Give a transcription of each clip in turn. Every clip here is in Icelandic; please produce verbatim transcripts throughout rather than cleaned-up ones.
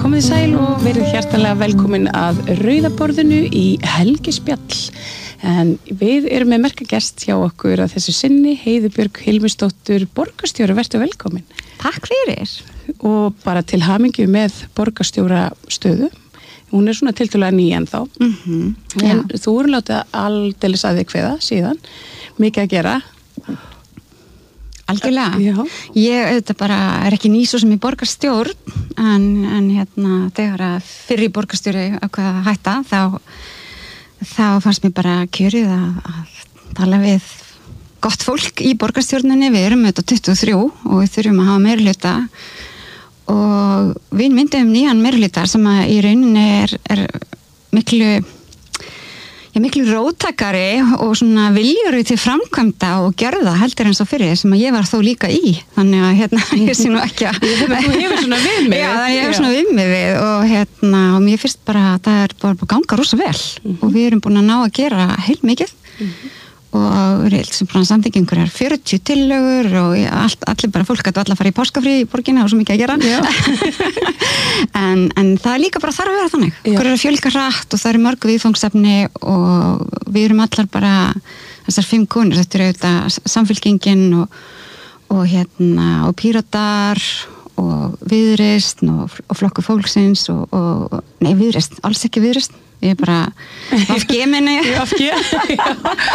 Komið sæl og verið hjartanlega velkomin að Rauðaborðinu í helgispjall. En við erum með merkagest hjá okkur að þessu sinni, Heiðubjörg Hilmisdóttur, borgarstjóri, vertu velkomin. Takk fyrir. Og bara til hamingju með borgarstjóra stöðu. Hún er svona tiltölulega ný ennþá. Mm-hmm. En ja. Þú eru látið aldeilis að þig kveða síðan. Mikið að gera. Algjörlega. Já. Ég auðvitað bara er ekki ný svo sem í borgarstjórn, en, en hérna, þegar að fyrri borgarstjóri ákvað að hætta, þá, þá fannst mér bara kjörið að, að tala við gott fólk í borgarstjórninni. Við erum auðvitað tuttugu og þrjú og við þurfum að hafa meirihluta og við myndum nýjan meirihluta sem að í rauninni er, er miklu Já, miklu róttakari og svona viljuri til framkvæmda og gerða heldur eins og fyrir sem að ég var þó líka í. Þannig að hérna, ég sé nú ekki að... Þú hefur svona viðmið. Já, þannig að ég hefur svona viðmið við og hérna, og mér finnst bara að það er bara að ganga rosa vel mm-hmm. og við erum búin að ná að gera heilmikið mm-hmm. og við erum sem bara samþykja einhverjar fjörutíu tillögur og all, allir bara fólk að alla fara í páskafrí í borginna og svo mikið að gera. en, en það er líka bara þarf að vera þannig. Okkur er að fjölga hratt og það eru mörg viðfangsefni og við erum allar bara þessar fimm konur, þetta eru auðvitað Samfylkingin og, og hérna og Píratar og Viðreisn og, og Flokkur fólksins og, og nei, Viðreisn, alls ekki Viðreisn. Ég er bara V G minni. V G, já.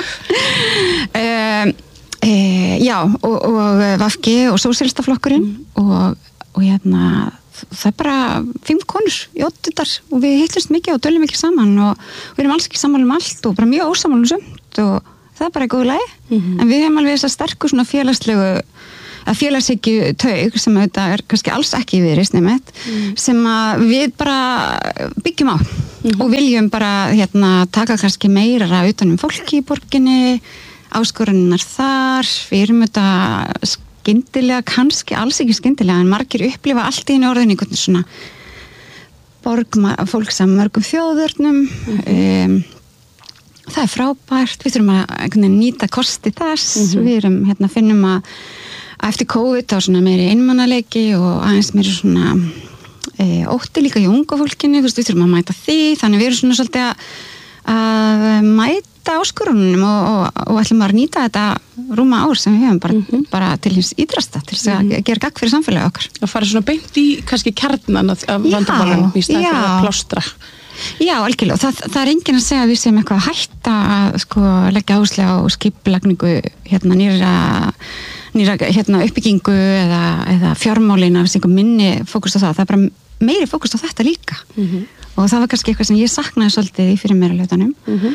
um, e, já, og, og V G og Sósíalistaflokkurinn mm. og, og hérna, það er bara fimm konur í oddvitar og við hittumst mikið og tölum mikið saman og við erum alls ekki sammála um allt og bara mjög ósammála um sumt og það er bara góð lagi. Mm-hmm. En við hefum alveg þess að sterku svona félagslegu að félagshyggju taug sem þetta er kannski alls ekki í Viðreisn einmitt mm. sem að við bara byggjum á mm. og viljum bara hérna taka kannski meira utan um fólki í borginni, áskoranirnar þar, við erum þetta skyndilega, kannski alls ekki skyndilega en margir upplifa allt í einu orðin einhvern svona borg fólk sem mörgum þjóðurnum mm. um, það er frábært, við þurfum að nýta kosti þess, mm-hmm. við erum hérna finnum að eftir COVID þá svona meiri einmannaleiki og aðeins meiri svona e, ótti líka í unga fólkinu, þú veist, við þurfum að mæta því, þannig við erum svona svolítið að, að mæta áskorunum og, og, og ætlum að nýta þetta rúma ár sem við hefum bara, mm-hmm. bara til hins ídrasta, til þess að mm-hmm. gera gagn fyrir samfélagi okkar. Það fara svona beint í kannski kjarnan af vandamálunum í staðinn fyrir að plástra. Já, algjörlega, og það, það er enginn að segja að við séum eitthvað að hætta að sko leggja áherslu á skipulagningu hérna nýra nýra hérna uppbyggingu eða, eða fjármálin af einhver minni fókus á það, það er bara meiri fókus á þetta líka mm-hmm. og það var kannski eitthvað sem ég saknaði svolítið í fyrir meirihlutanum mm-hmm.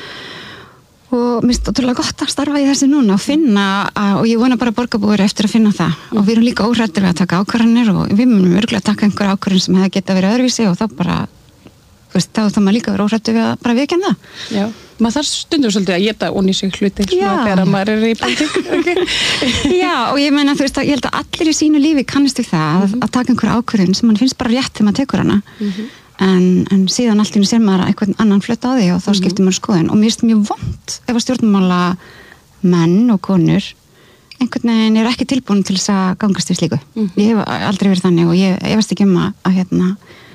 og mér finnst ótrúlega gott að starfa í þessu núna og finna, að, og ég vona bara borgarbúar eftir að finna það mm-hmm. og við erum líka óhræddir við að taka ákvarðanir og við munum örgulega að taka einhver ákvarðan sem hefði getað verið öðruvísi og þá bara þú veist, þá þá maður líka verið óhræddur við að bara viðurkenna það. Já, maður þarf stundum svolítið að geta onni sig hluti svona þegar maður er í politík. Okay. Já, og ég meina, þú veist, að ég held að allir í sínu lífi kannast við það mm-hmm. að taka einhver ákvörðun sem mann finnst bara rétt þegar maður tekur hana mm-hmm. en, en síðan allt í einu sér maður einhvern annan flötta á því og þá mm-hmm. skiptir maður skoðun og mér finnst mjög vont ef að stjórnmála menn og konur einhvern veginn er ekki tilbúin til þess að gangast við slíku. Mm-hmm. Ég hef aldrei verið þannig og ég, ég veist ekki um að, að hérna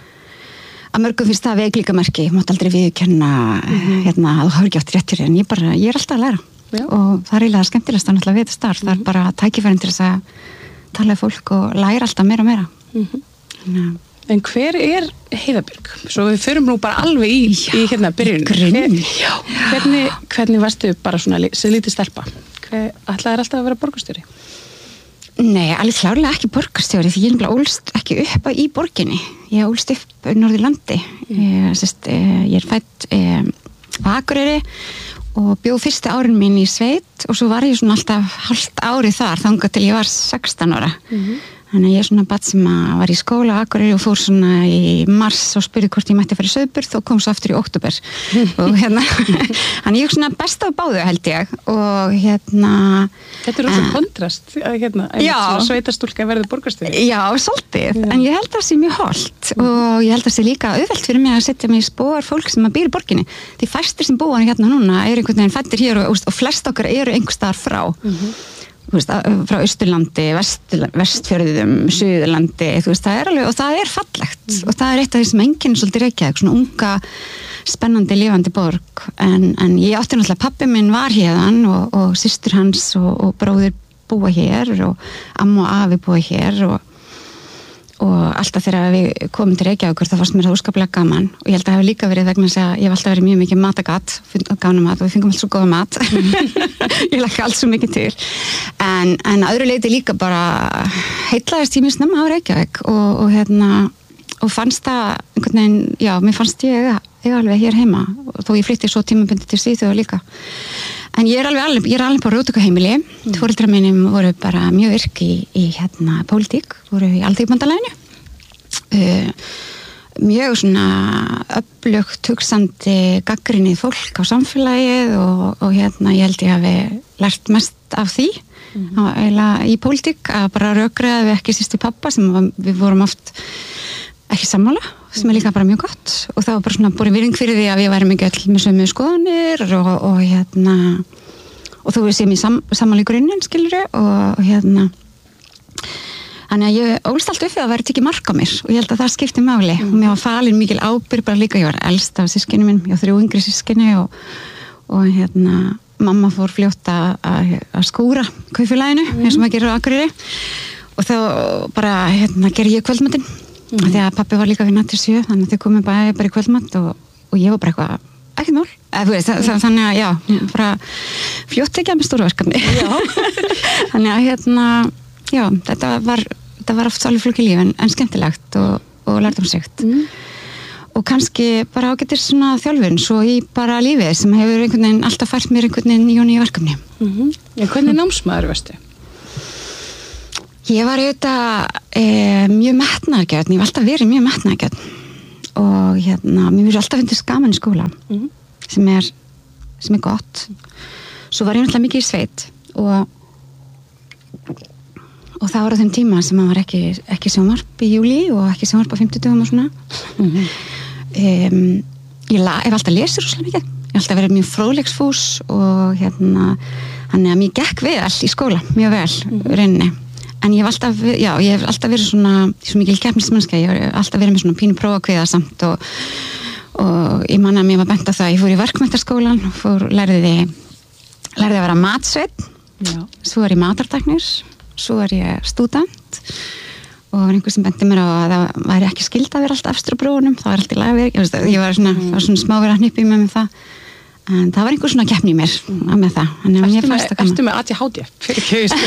að mörgum finnst það veikleikamerki, ég mátt aldrei viðurkenna mm-hmm. hérna, að þú hafa ekki átt rétt fyrir en ég, bara, ég er alltaf að læra Já. Og það er eiginlega skemmtilegast að náttúrulega við þetta starf, mm-hmm. það er bara tækifærin til þess að tala um fólk og læra alltaf meira og meira. Mm-hmm. en, en hver er Heiðabjörg? Svo við förum nú bara alveg í, Já, í hérna byrjun. Hvernig, hvernig varstu bara svona sem lítið stelpa? Hver, ætlaðir alltaf að vera borgarstjóri? Nei, alveg klárlega ekki borgarstjóri því ég er ólst ekki upp í borginni. Ég ólst upp í Norðurlandi. Ég, sest, ég er fædd eh, á Akureyri og bjó fyrstu árin mín í sveit og svo var ég svona alltaf hálft árið þar þangað til ég var sextán ára. Mm-hmm. Þannig að ég er svona barn sem var í skóla á Akureyri og fór svona í mars og spurði hvort ég mætti að fara í Sauðburð og kom svo aftur í október. og hérna, þannig ég er svona best af báðu held ég og hérna... Þetta er rosa kontrast, hérna, að sveitastúlka verður borgarstjóri. Já, svolítið, en ég held að það sé mjög hollt og ég held að það sé líka auðvelt fyrir mig að setja mig í spor fólk sem að býr í borginni. Því fæstir sem búa hérna núna eru einhvern veginn fæddir hér og, og flest okkar eru einhvers staðar frá. Mm-hmm. þú veist, frá Austurlandi, Vest, Vestfjörðum, Suðurlandi, þú veist, það er alveg, og það er fallegt mm. og það er eitt af því sem enginn svolítið Reykjavík, svona unga, spennandi, lifandi borg, en, en ég átti náttúrulega, pabbi minn var hérðan og, og systur hans og, og bróðir búa hér og amma og afi búa hér og og alltaf þegar við komum til Reykjavíkur þá fannst mér það óskaplega gaman og ég held að það hefur líka verið vegna þess að ég hef alltaf verið mjög mikið matagatt, gána mat og við fengum alltaf svo góða mat ég lakka allt svo mikið til en, en að öðru leiti líka bara heitlaðist ég mjög snemma á Reykjavík og, og hérna og fannst það einhvern veginn, já, mér fannst ég ég alveg hér heima og þó ég flytti svo tímabundið til Svíþjóðar líka en ég er alveg alveg, ég er alveg på rótökuheimili mm. foreldrar mínum voru bara mjög virk í, í hérna pólitík, voru í Alþýðubandalaginu uh, mjög svona öflugt hugsandi gagnrýnið fólk á samfélagið og, og hérna ég held ég hafi lært mest af því mm. eiginlega í pólitík að bara rökræða við ekki síst í pappa sem við vorum oft ekki sammála, sem er líka bara mjög gott og það var bara svona búin virðing fyrir því að við værum ekki öll með sömu skoðanir og, og hérna og þú veist ég mér sam, sammála í grunninn skilur og, og hérna þannig að ég ólst allt upp við að vera tekið mark á mér og ég held að það skipti máli mm. og mér var falin mikil ábyrgð bara líka, ég var elst af sískinu minn, ég var þrjú yngri sískinu og, og hérna mamma fór fljótt að, að skúra kaupfélaginu mm. eins og maður gerir á Akureyri og þá bara hérna gerði ég kvöldmatinn Mm. því að pappi var líka við nattir sjö þannig að þau komið bara, bara í kvöldmatt og, og ég var bara eitthvað, ekkert mál Eð, veist, mm. þannig að já, bara fljótt ekki að með stórverkefni þannig að hérna já, þetta var, þetta var oft alveg flókið líf en, en skemmtilegt og, og lærdomsríkt mm. og kannski bara ágættir svona þjálfun svo í bara lífið sem hefur einhvern veginn alltaf fært mér einhvern veginn í og nýju verkefni mm-hmm. Já, hvernig námsmaður veistu? Ég var auðvitað e, mjög metnaðargjörn, ég var alltaf verið mjög metnaðargjörn og hérna, mér verið alltaf fundið skaman í skóla mm. sem, er, sem er gott. Svo var ég náttúrulega mikið í sveit og, og það var á þeim tíma sem maður var ekki, ekki sjónvarp í júli og ekki sjónvarp á fimmtudögum og svona. Mm. Um, ég la, hef alltaf lesið rosalega mikið, ég hef alltaf verið mjög fróðleiksfús og hérna, þannig að mér gekk vel í skóla, mjög vel, mm. rauninni. En ég hef alltaf, já, ég hef alltaf verið svona, svo mikil keppnismennska, ég hef alltaf verið með svona pínu prófakviða samt og, og ég man að mér var bent á það, ég fór í verkmenntaskólan, fór, lærði, lærði að vera matsveit, svo er ég matartæknir, svo er ég stúdent og var einhver sem benti mér á að það væri ekki skyld að vera alltaf efstur á prófunum, það var alltaf lagverk, ég, ég var svona, mm. var svona smá verið að hnippa í mig með það. En það var einhver svona keppni í mér mm. með það. Ertu með, ertu með A D H D? Fyrir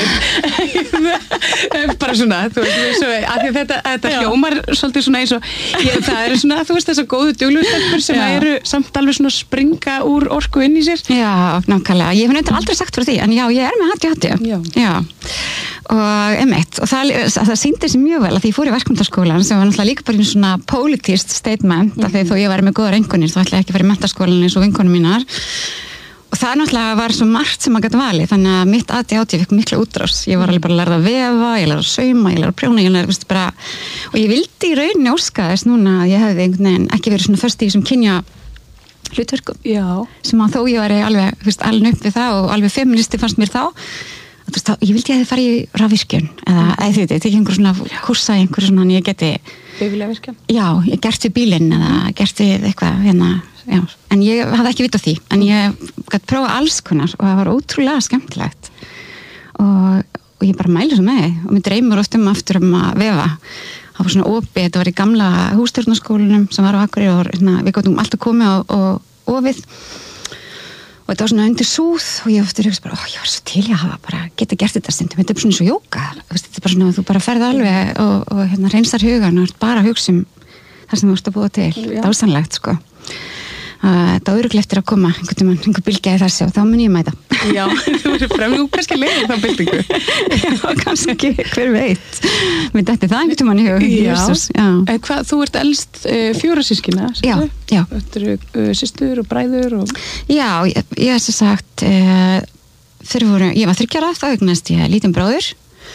kjöðspil. Bara svona, þú veist, svo, að því þetta, þetta hljómar svolítið svona eins og, ég, það eru svona, þú veist, þessar góðu duglegustellpur sem eru samt alveg svona springa úr orku inn í sér. Já, nákvæmlega. Ég hef nefndir aldrei sagt frá því, en já, ég er með A D H D. Já. Já. Og emitt, og það, það sýndi sér mjög vel að því ég fór í verkmenntaskólan sem var náttúrulega líka bara einu svona politist statement mm-hmm. af því þó ég var með góðar einkunnir þá ætla ég ekki að fara í menntaskólan eins og vinkonum mínar og það náttúrulega var svo margt sem maður gæti valið þannig að mitt A D H D fikk mikla útrás ég var alveg bara að læra að vefa, ég læra að sauma ég læra að prjóna, ég læra, veist, bara og ég vildi í rauninni óska þess núna að ég hefði einhvern veginn ekki verið svona först í þessum kynja hlutverkum Já. Sem að þó ég var alveg, veist, alveg upp við það og alveg feministi fannst mér þá Veist, þá, ég vildi að þið fara í rafvirkjun eða eða þið, þetta er ekki einhver svona kursa einhver svona, ég geti Biflega virkjun? Já, ég gert við bílinn eða gert við eitthvað hérna, já, en ég hafði ekki vit á því en ég gæti prófa alls konar og það var ótrúlega skemmtilegt og, og ég bara mæli svo með og mér dreymur oft um aftur um að vefa það var svona opið, þetta var í gamla hússtjórnarskólanum sem var á Akureyri og hérna, við gáttum alltaf komið og, og ofið og þetta var svona undir súð og ég ofta hugsa bara, ó, ég var svo til ég hafa bara geta gert þetta stundum, þetta er svona eins og jóga þetta er bara svona, þú bara ferð alveg og, og hérna reynsar hugan og bara að hugsa um það sem þú ert að búa til, dásanlegt sko þetta á örugglega eftir að koma einhvern tímann, einhver bylgja í þessu og þá mun ég mæta Já, þú verður fremur, þú kannski leiðir þá bylgingu Já, kannski, hver veit mér dætti það einhvern tímann í hug Já, já. Hvað, þú ert elst uh, fjóra systkina Já, já Þetta eru uh, systur og bræður og... Já, ég, ég hef svo sagt uh, fyrir voru, ég var þryggjara þá eignast ég lítinn bróður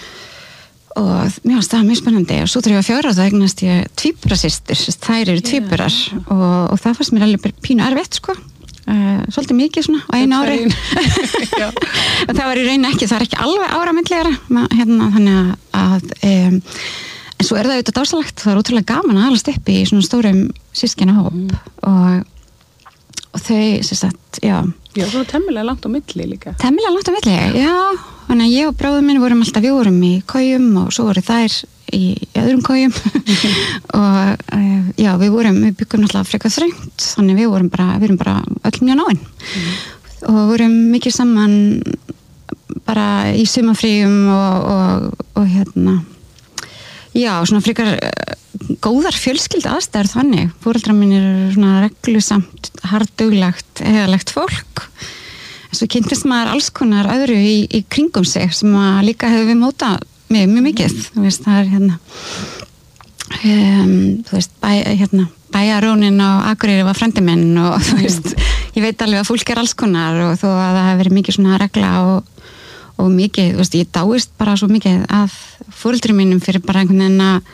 og mér fannst það mjög spennandi og svo þegar ég var fjóra þá eignast ég tvíburasystur þær eru tvíburar yeah. og, og það fannst mér alveg pínu erfitt sko uh, svolítið mikið svona á einu ári það var í raun ekki, það er ekki alveg ára myndlegra hérna, þannig að um, en svo er það auðvitað dásalegt, það er ótrúlega gaman að alast upp í svona stórum sískinahóp mm. og, og þau sem sagt, já Já, það var temmilega langt á milli líka temmilega langt á milli, já þannig að ég og bráðum minn vorum alltaf, við vorum í kojum og svo voru þær í öðrum kojum og uh, já, við vorum, við byggum alltaf frekar þröngt, þannig við vorum bara við erum bara öll mjög náin mm. og vorum mikið saman bara í sumarfríum og, og, og hérna já, svona frekar uh, góðar fjölskylda aðstæður þannig, foreldrar mínir eru svona reglusamt, harduglegt eðalegt fólk en svo kynntist maður alls konar öðru í, í kringum sig sem að líka hefur við mótað mig mjög mikið, þú veist, það er hérna um, þú veist, bæ, hérna bæjarónin á Akureyri var frendi minn og þú veist, ég veit alveg að fólk er alls konar og þó að það hefur verið mikið svona regla og, og mikið, þú veist, ég dáist bara svo mikið að foreldrum mínum fyrir bara einhvern veginn að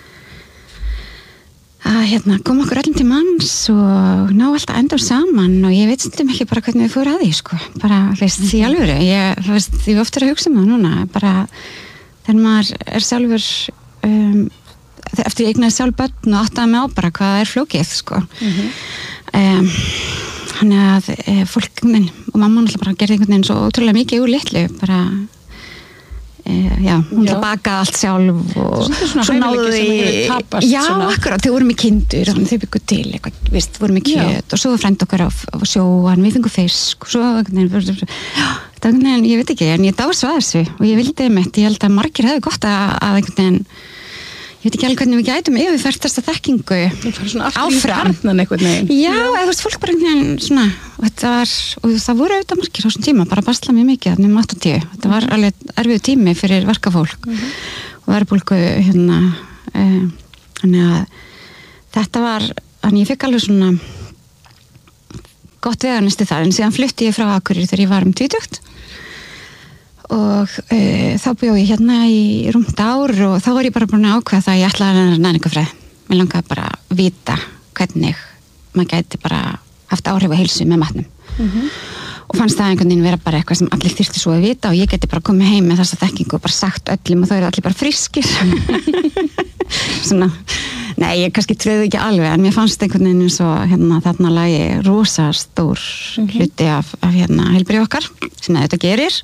að hérna, koma okkur öllum til manns og ná alltaf endur saman og ég veit stundum ekki bara hvernig við fórum að því sko, bara, veist, því alvöru ég, veist, ég ofta er að hugsa um það núna bara, þegar maður er sjálfur um, eftir ég eignaði sjálf börn og áttaði mig á bara hvað er flókið sko mm-hmm. um, þannig að e, fólk minn og mamma náttúrulega bara gerði einhvern veginn svo ótrúlega mikið úr litlu bara já, hún já. Það baka allt sjálf og svo náðu því já, svona. Akkurat, þau voru með kindur þau byggu til, eitthvað, veist, voru með kjöt og svo var frænd okkar á, á sjóan við fengum fisk og svo, já, það, ég veit ekki, en ég dást að þessu og ég vildi einmitt, ég held að margir hefði gott að, að einhvern veginn ég veit ekki alveg hvernig við gætum yfirfært þessa þekkingu áfram já, eða þú veist, fólk bara einhvern veginn svona, og þetta var, og það voru auðvitað margir á þessum tíma, bara basla mjög mikið um áttatíu, þetta var alveg erfiðu tími fyrir verkafólk mm-hmm. og verðbólgu hérna eh, þannig að þetta var, þannig ég fikk alveg svona gott veganistu þar, en síðan flutti ég frá Akureyri þegar ég var um tvítugt og e, þá bjó ég hérna í rúmt ár og þá var ég bara búin að ákveða það að ég ætlaði að næringafræði. Mér langaði bara að vita hvernig maður gæti bara haft áhrif á heilsu með matnum. Mm-hmm. Og fannst það einhvern veginn vera bara eitthvað sem allir þyrfti svo að vita og ég geti bara komið heim með þessa þekkingu og bara sagt öllum og þau eru allir bara frískir. Svona, nei, ég kannski tröði ekki alveg en mér fannst einhvern veginn eins og hérna þarna lagi rosa stór mm-hmm. hluti af, af hérna heilbrigði okkar sem þetta gerir.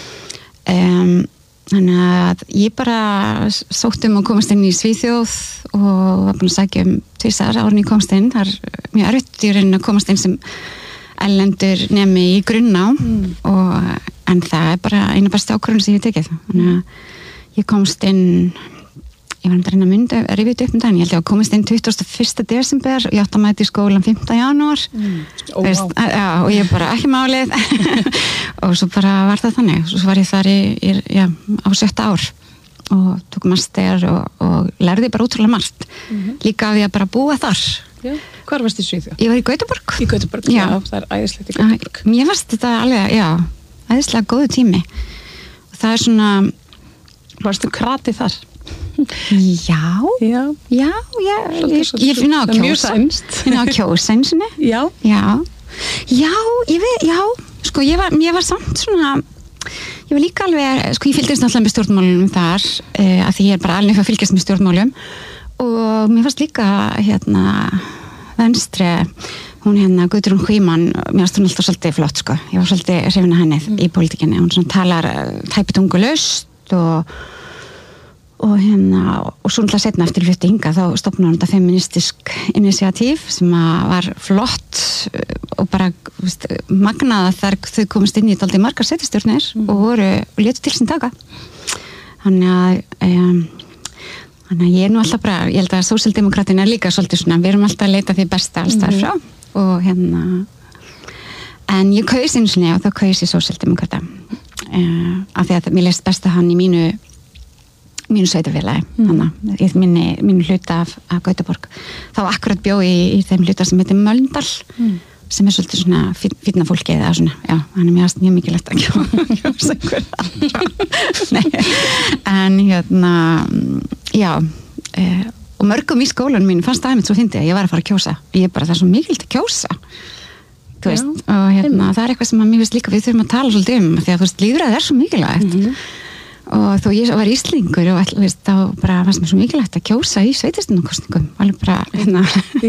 Um, þannig að ég bara sótt um að komast inn í Svíþjóð og var búin að sækja um tvisar árin ég komst inn, það er mjög erfitt í rauninni að komast inn sem erlendur nemi í grunná mm. og, en það er bara eina besta ákvörðun sem ég hef tekið þannig að ég komst inn ég var um að reyna að mynda, að rifja þetta upp um daginn ég held ég að komast inn tuttugasta og fyrsta desember ég átti að mæta í skólan fimmta janúar mm. oh, Veist, wow. að, já, og ég bara ekki málið og svo bara var það þannig svo var ég þar í, í, já, á sjötta ár og tók master og, og lærði bara útrúlega margt mm-hmm. líka af því að bara búa þar já. Hvar varst í Svíþjóð? Ég var í Gautaborg í Gautaborg, já, já það er æðislegt í Gautaborg Mér fannst þetta alveg, já, æðislega góðu tími og það er svona varstu krati þar? Já, já, já, já ég, ég finna á kjósa finna á kjósa eins og já, já, já, ég veit, já sko ég var, ég var samt svona ég var líka alveg, sko ég fylgdist náttúrulega með stjórnmálunum þar uh, að því ég er bara alveg að fylgjast með stjórnmálum og mér fannst líka hérna venstri hún hérna Guðrún Hvíman mér fannst hún alltaf svolítið flott sko ég var svolítið hrifin af henni mm. í pólitíkinni hún svona talar tæpitungulaust og og hérna, og svo náttúrulega setna eftir hluti hinga þá stofnaði hún þetta feministisk initiatív sem var flott og bara veist, magnaða þar þau komist inn í dálítið margar setjastjórnir mm. og voru og létu til sín taka þannig að um, þannig að ég er nú alltaf bara ég held að sósíaldemókratin er líka svolítið svona við erum alltaf að leita því besta alls þar frá mm. og hérna en ég kaus eins og neða og þá kaus ég sósíaldemókrata uh, af því að mér leist besta hann í mínu mínu sveitafélagi, mm. þannig að minni, mínu hluta af, af Gautaborg þá akkurat bjó í, í þeim hluta sem heitir Mölndal mm. sem er svolítið svona fínna fólki eða svona, já, hann er mjög, mjög mikilvægt að kjósa einhver en hérna já e, og mörgum í skólanum mín fannst það einmitt svo fyndið að ég var að fara að kjósa ég bara, það er svo mikilvægt að kjósa þú veist, já, og hérna, það er eitthvað sem að mér finnst líka við þurfum að tala svolítið um, því að þú veist, lýðræði er svo mikilvægt mm-hmm. og þó ég var íslingur og þú veist, þá bara fannst mér svo mikilvægt að kjósa í sveitarstjórnarkosningum, alveg bara, hérna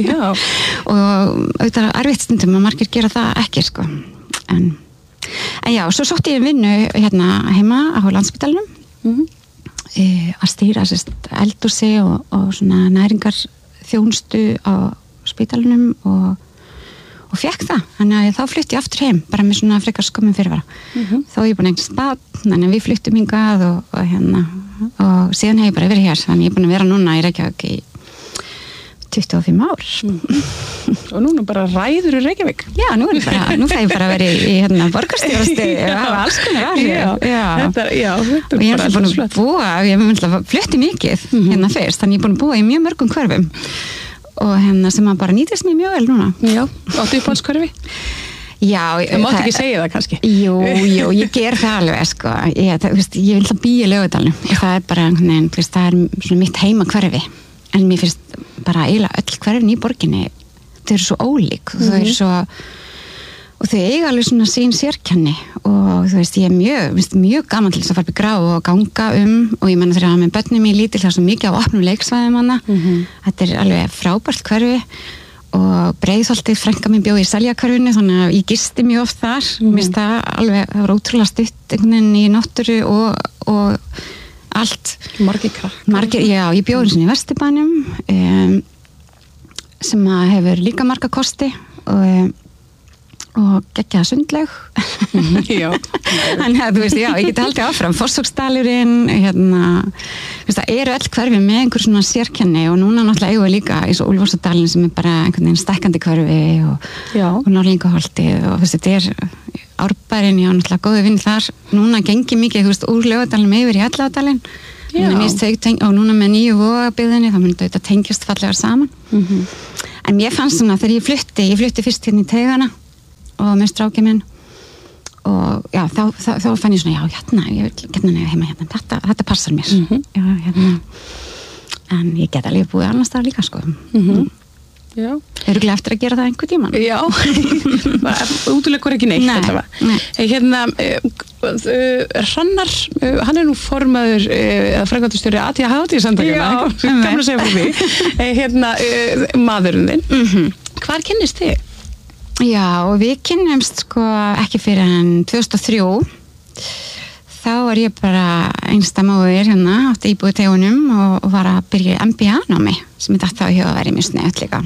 og auðvitað erfitt stundum að margir gera það ekki, sko en, en já, svo sótti ég vinnu hérna heima á Landspítalanum mm-hmm. e, að stýra sérst eldhúsi og, og svona næringar þjónustu á spítalanum og og fekk það, þannig að þá flutti ég aftur heim bara með svona frekar skömmum fyrirvara mm-hmm. þá er ég búin að eignast barn, þannig að við fluttum hingað og, og hérna og síðan hef ég bara verið hér, þannig ég er búin að vera núna í Reykjavík í tuttugu og fimm ár mm. og núna bara ræður í Reykjavík já, nú er ég bara, nú fæ ég bara að vera í, í hérna borgarstjórastöðu og hafa alls konar að já, já. Þetta, já, þetta og ég er búin að búa, ég hef flutti mikið mm-hmm. hérna fyrst, þannig ég er búin að búa í mjög mörgum hverfum og hérna sem maður bara nýtist mér mjög vel núna. Já, áttu upp alls hverfi? Já. Það mátt ekki segja það kannski. Jú, jú, ég ger það alveg, sko. Ég, það, veist, ég vil það býja í Laugardalnum. Það er bara, nein, veist, það er svona mitt heima hverfi. En mér finnst bara eiginlega öll hverfin í borginni, þau eru svo ólík. Mm-hmm. Þau eru svo, og þau eiga alveg svona sín sérkenni og þú veist, ég er mjög, finnst mjög gaman til þess að fara upp í grá og ganga um og ég menna þegar að með börnum í lítil það er svo mikið á opnum leiksvæðum hana mm-hmm. þetta er alveg frábært hverfi og Breiðholtið, frænka mín bjó í Seljakverfinu þannig að ég gisti mjög oft þar mm-hmm. mér finnst það alveg, það var ótrúlega stutt einhvern veginn í náttúru og, og allt margir krakkar margir, já, ég bjó eins og í Vesturbænum um, sem að hefur líka marga kosti og og geggjaða sundlaug já þannig að þú veist, já, ég geti haldið áfram Fossvogsdalurinn, hérna veist, það eru öll hverfi með einhver svona sérkenni og núna náttúrulega eigum við líka í svo Úlfarsdalinn sem er bara einhvern veginn stækkandi hverfi og, og Norðlingaholtið og þessi, þetta er Árbærin, já, náttúrulega góði vinn þar núna gengi mikið, þú veist, úr Laugardalnum yfir í Elliðaárdalinn og núna með nýju Vogabyggðinni, þá myndi þetta tengjast fallegar saman mm-hmm. en mér fannst svona, þegar ég flutti ég flutti fyrst hérna í Teigana og með strákið minn og já, þá, þá, þá fann ég svona, já, hérna, ég vil geta nefna heima hérna, þetta, þetta passar mér mm-hmm. já, hérna en ég get alveg búið annars það líka, sko mm-hmm. já örugglega eftir að gera það einhver tíman já, útilegur ekki neitt nei, nei. hérna uh, Hrannar, uh, hann er nú formaður eða uh, framkvæmdastjóri A D H D samtakana, gaman að segja fyrir mig hérna, uh, maðurinn þinn mm-hmm. hvar kynnist þið? Já, og við kynnumst sko ekki fyrir enn tvö þúsund og þrjú þá var ég bara einsta móðir hérna átti íbúið Teigunum og, og var að byrja M B A-námi sem ég datt á hjá að vera mjög snöðt líka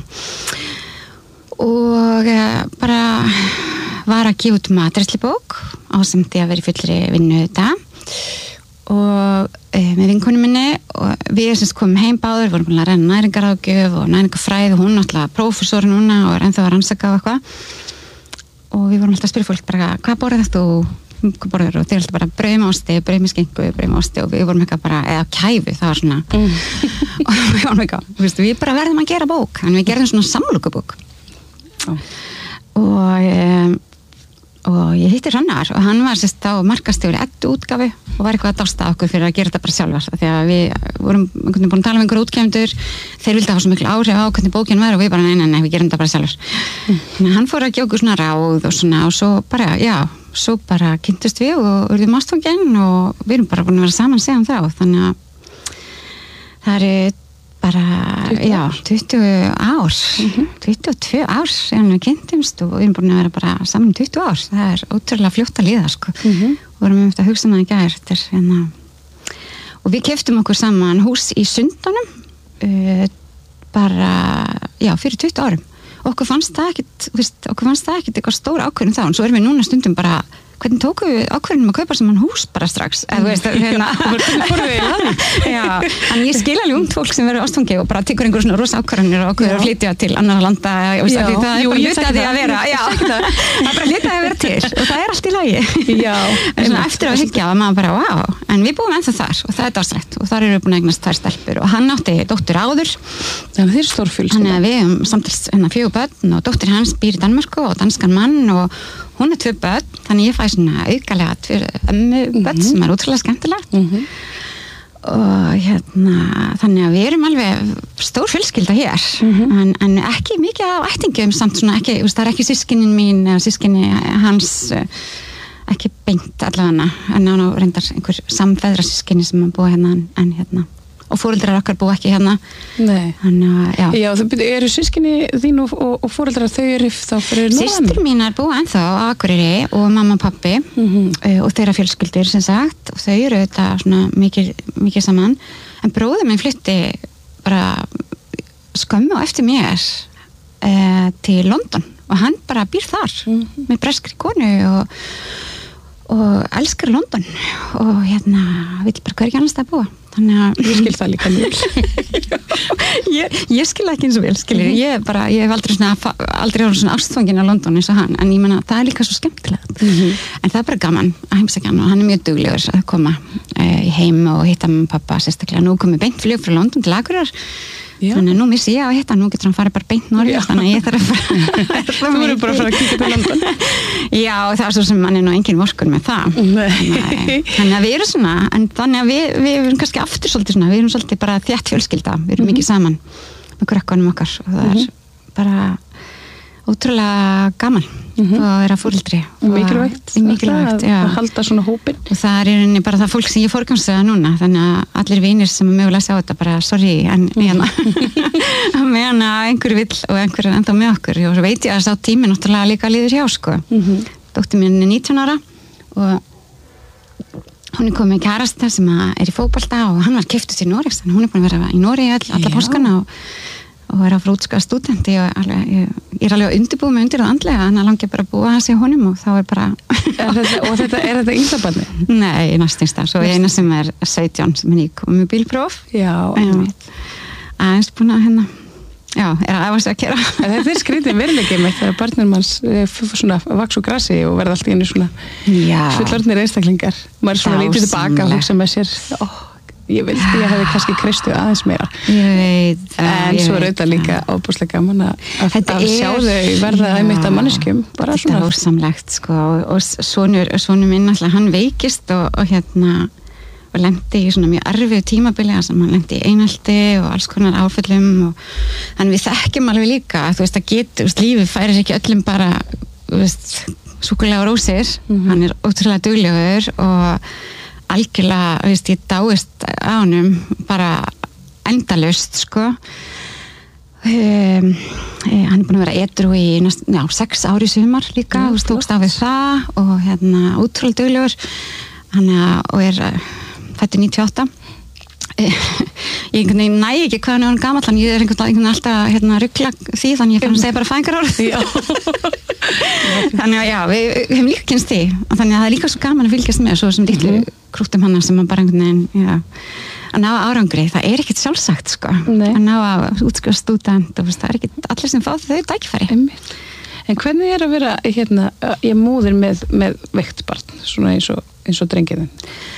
og uh, bara var að gefa út matreiðslubók á sem því að vera í fullri vinnu þetta og uh, með vinkonum minni og við sem komum heim báður vorum búin að renna næringaráðgjöf og næringafræð og hún náttúrulega prófessor núna og er ennþá að rannsaka á eitthvað og við vorum alltaf að spyrja fólk bara hvað borðið þetta og hvað borðið og þeir alltaf bara brauð með osti, brauð með skengu, brauð með osti og við vorum eitthvað bara, eða kæfu, það var svona mm. og við vorum eitthvað, við, við bara verðum að gera bók, en við gerðum svona samlokubók oh. og um, og ég hitti Hrannar og hann var sérst á markastjóri Eddu útgáfu og var eitthvað að dásta okkur fyrir að gera þetta bara sjálfar því að við vorum einhvern veginn búin að tala um einhverju útgefendur þeir vildi hafa svo miklu áhrif á hvernig bókin var og við bara nei, nei, nei, við gerum þetta bara sjálfar mm. þannig að hann fór að gefa okkur svona ráð og svona og svo bara, já, svo bara kynntust við og urðum ástfangin og við erum bara búin að vera saman síðan þá þannig að það eru bara, já, tuttugu ár mm-hmm. tuttugu og tvö ár síðan við kynntumst og við erum búin að vera bara saman í tuttugu ár, það er ótrúlega fljótt að líða sko, mm-hmm. og vorum við að hugsa maður í gær þetta er hérna og við keyptum okkur saman hús í Sundunum uh, bara, já, fyrir tuttugu árum okkur fannst það ekkit, veist, okkur fannst það ekkit eitthvað stóra ákvörðin þá, en svo erum við núna stundum bara hvernig tókum við ákvörðinum að kaupa saman hús bara strax, eða þú veist, hérna já, en ég skil alveg ungt fólk sem verður ástfangi og bara tekur einhver svona rosa ákvörðinir og ákvörður að flytja til annara landa, veist, já, það er jú, bara hlutaði að vera já, það er bara hlutaði að vera til og það er allt í lagi já, en svona eftir að hyggja að maður bara, wow, en við búum ennþá þar og það er dáslegt og þar eru við búin að eignast tvær stelpur og hann átti dóttur áður þannig þeir stórfjölskylda við um samtals hérna fjögur börn og dóttir hans býr í Danmörku og danskan mann og hún er tvö börn, þannig ég fæ svona aukalega tvö ömmu börn mm-hmm. sem er útrúlega skemmtilega mm-hmm. og hérna þannig að við erum alveg stór fjölskylda hér mm-hmm. en, en ekki mikið af ættingjum samt svona ekki, það er ekki systkinin mín eða systkini hans ekki beint allavega en ná reyndar einhver samfeðra systkini sem að búa hérna en, en hérna og foreldrar okkar búa ekki hérna. Nei. Þannig að, já. Já, þú eru systkini þín og, og, og foreldrar þau eru þá fyrir norðan? Systir mínar búa ennþá á Akureyri og mamma og pappi mm-hmm. og þeirra fjölskyldur sem sagt og þau eru þetta svona mikið, mikið saman en bróðir minn flytti bara skömmu á eftir mér eh, til London og hann bara býr þar mm-hmm. með breskri konu og, og elskar London og hérna vill bara hvergi annars það búa. Þannig að ég skil það líka mjög ég, ég skil ekki eins og vel skilur, mm-hmm. ég bara, ég hef aldrei svona aldrei orðið svona ástfangin á London eins og hann en ég menna, það er líka svo skemmtilegt mm-hmm. en það er bara gaman að heimsækja hann og hann er mjög duglegur að koma eh, heim og hitta mamma og pappa sérstaklega, nú komið beint flug frá London til Akureyrar þannig að nú missi ég að hitta, nú getur hann farið bara beint norður, þannig að ég þarf að fara þú verður bara að fara að kíkja til London já, það er svo sem mann er nú engin vorkur með það Nei. Þannig að við erum svona en þannig að við, við erum kannski aftur svolítið svona, við erum svolítið bara þétt fjölskylda við erum mm-hmm. mikið saman með krökkunum okkar og það mm-hmm. er bara ótrúlega gaman mm-hmm. að vera foreldri og mikilvægt, mikilvægt að, að halda svona hópin og það er einnig bara það fólk sem ég forgangsraða núna þannig að allir vinir sem er mögulega að sjá þetta bara sorry en hérna að meðan að einhver vill og einhver er enda með okkur og svo veit ég að sá tími náttúrulega líka líður hjá sko mm-hmm. dóttir mín er nítján ára og hún er komið kærasta sem er í fótbolta og hann var keyptur til Noregs þannig hún er búin að vera í Noregi all, alla páskana og og er að fara útskrifa stúdent ég, ég, ég er alveg að undirbúa mig undir það andlega en að langi bara að búa hans í honum og þá er bara er þetta, og þetta er þetta yngstabarni? Nei, næstins það, svo er eina sem er sautján sem er nýkomið með bílpróf já, einmitt aðeins búin að hérna já, er að æfa sig að kera þetta er skrítið veruleiki með þegar barnir manns svona vaks og grasi og verða allt í einu svona fullorðnir einstaklingar maður er svona lítið tilbaka og hugsa með sér ó ég vildi að ég hefði kannski kristu aðeins meira ég veit en svo er auðvitað líka óbúslega gaman að, að sjá þau verða einmitt að manneskjum bara þetta er ósamlegt sko og sonur, sonur minn alltaf hann veikist og, og hérna og lendi í svona mjög erfið tímabili sem hann lendi í einhaldi og alls konar áföllum og þannig við þekkjum alveg líka þú veist að getur, lífið færir ekki öllum bara þú veist, súkulega rósir mm-hmm. hann er ótrúlega duglegur og algjörlega, veist, ég dáist á honum bara endalaust sko um, eh, hann er búin að vera edrú í næst, já, sex ári sumar líka og stókst á við það og hérna ótrúlega duglegur hann er, og er fættur níutíu og átta ég einhvern veginn næ ekki hvað hann er gamall en ég er einhvern veginn alltaf hérna ruggla því þannig ég fann að segja bara fæðingarárið þannig að já, við, við hefum líka kynst því þannig að það er líka svo gaman að fylgjast með svo sem litlu mm-hmm. krúttum hana sem að bara einhvern veginn já, að ná árangri, það er ekkert sjálfsagt sko, Nei. Að ná að útskrifa stúdent og það er ekkert allir sem fá þau tækifæri. En hvernig er að vera hérna, ég móðir með, með veikt barn, svona eins og, eins og drengiðin?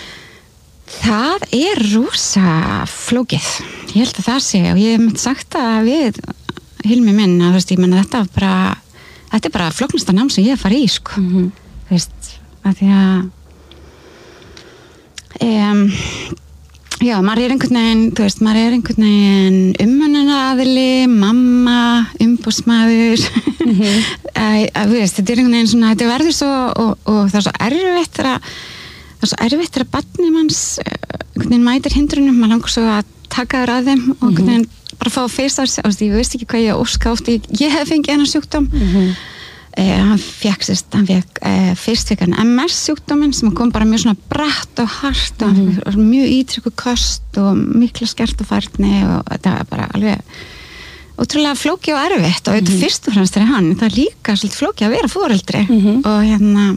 Það er rosa flókið, ég held að það sé og ég hef myndi sagt að við Hilmi minn, að þú veist, ég menna þetta bara þetta er bara flóknasta nám sem ég hef farið í sko, mm-hmm. þú veist að því að um, já, maður er einhvern veginn þú veist, maður er einhvern veginn umönnunaraðili, mamma umbúsmaður mm-hmm. að, að þú veist, þetta er einhvern veginn svona þetta verður svo og, og það er svo erfitt að það er svo erfitt að barnið manns einhvern veginn mætir hindrunum, maður langar svo að taka þér að þeim og einhvern veginn bara fá að feysa þess, ég veist ekki hvað ég óska oft, ég, ég hef fengið hennar sjúkdóm mm-hmm. eh, hann fekk sérst, hann fekk eh, fyrst fekk hann M S sjúkdóminn sem kom bara mjög svona bratt og hart mm-hmm. og mjög ítrykku kost og mikla skertufærni og þetta var bara alveg ótrúlega flókið og erfitt og þetta mm-hmm. fyrst og fremst fyrir hann, það er líka svolítið flókið að vera foreldri mm-hmm. og hérna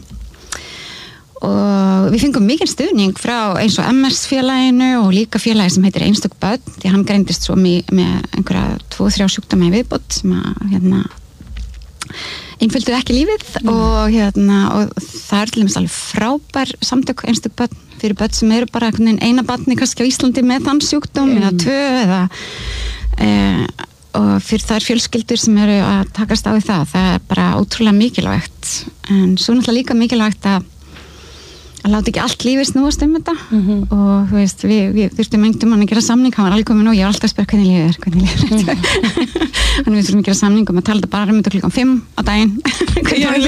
og við fengum mikið stuðning frá eins og M S-félaginu og líka félagi sem heitir Einstök börn því hann greindist svo með, með einhverja tvo, þrjá sjúkdóma í viðbót sem að hérna einfölduðu ekki lífið mm. og hérna og það er til dæmis alveg frábær samtök Einstök börn fyrir börn sem eru bara eina barni kannski á Íslandi með þann sjúkdóm mm. eða tvö eða e, og fyrir þær fjölskyldur sem eru að takast á við það það er bara ótrúlega mikilvægt en svo náttúrulega líka mikilvægt að að láta ekki allt lífið snúast um þetta mm-hmm. og þú veist, við, við þurftum einhvern mann að gera samning, hann var alveg komin og ég var alltaf að spyrja hvernig lífið er, hvernig lífið er mm-hmm. þannig við þurftum að gera samning um að tala þetta bara um þetta klukkan fimm á daginn hvernig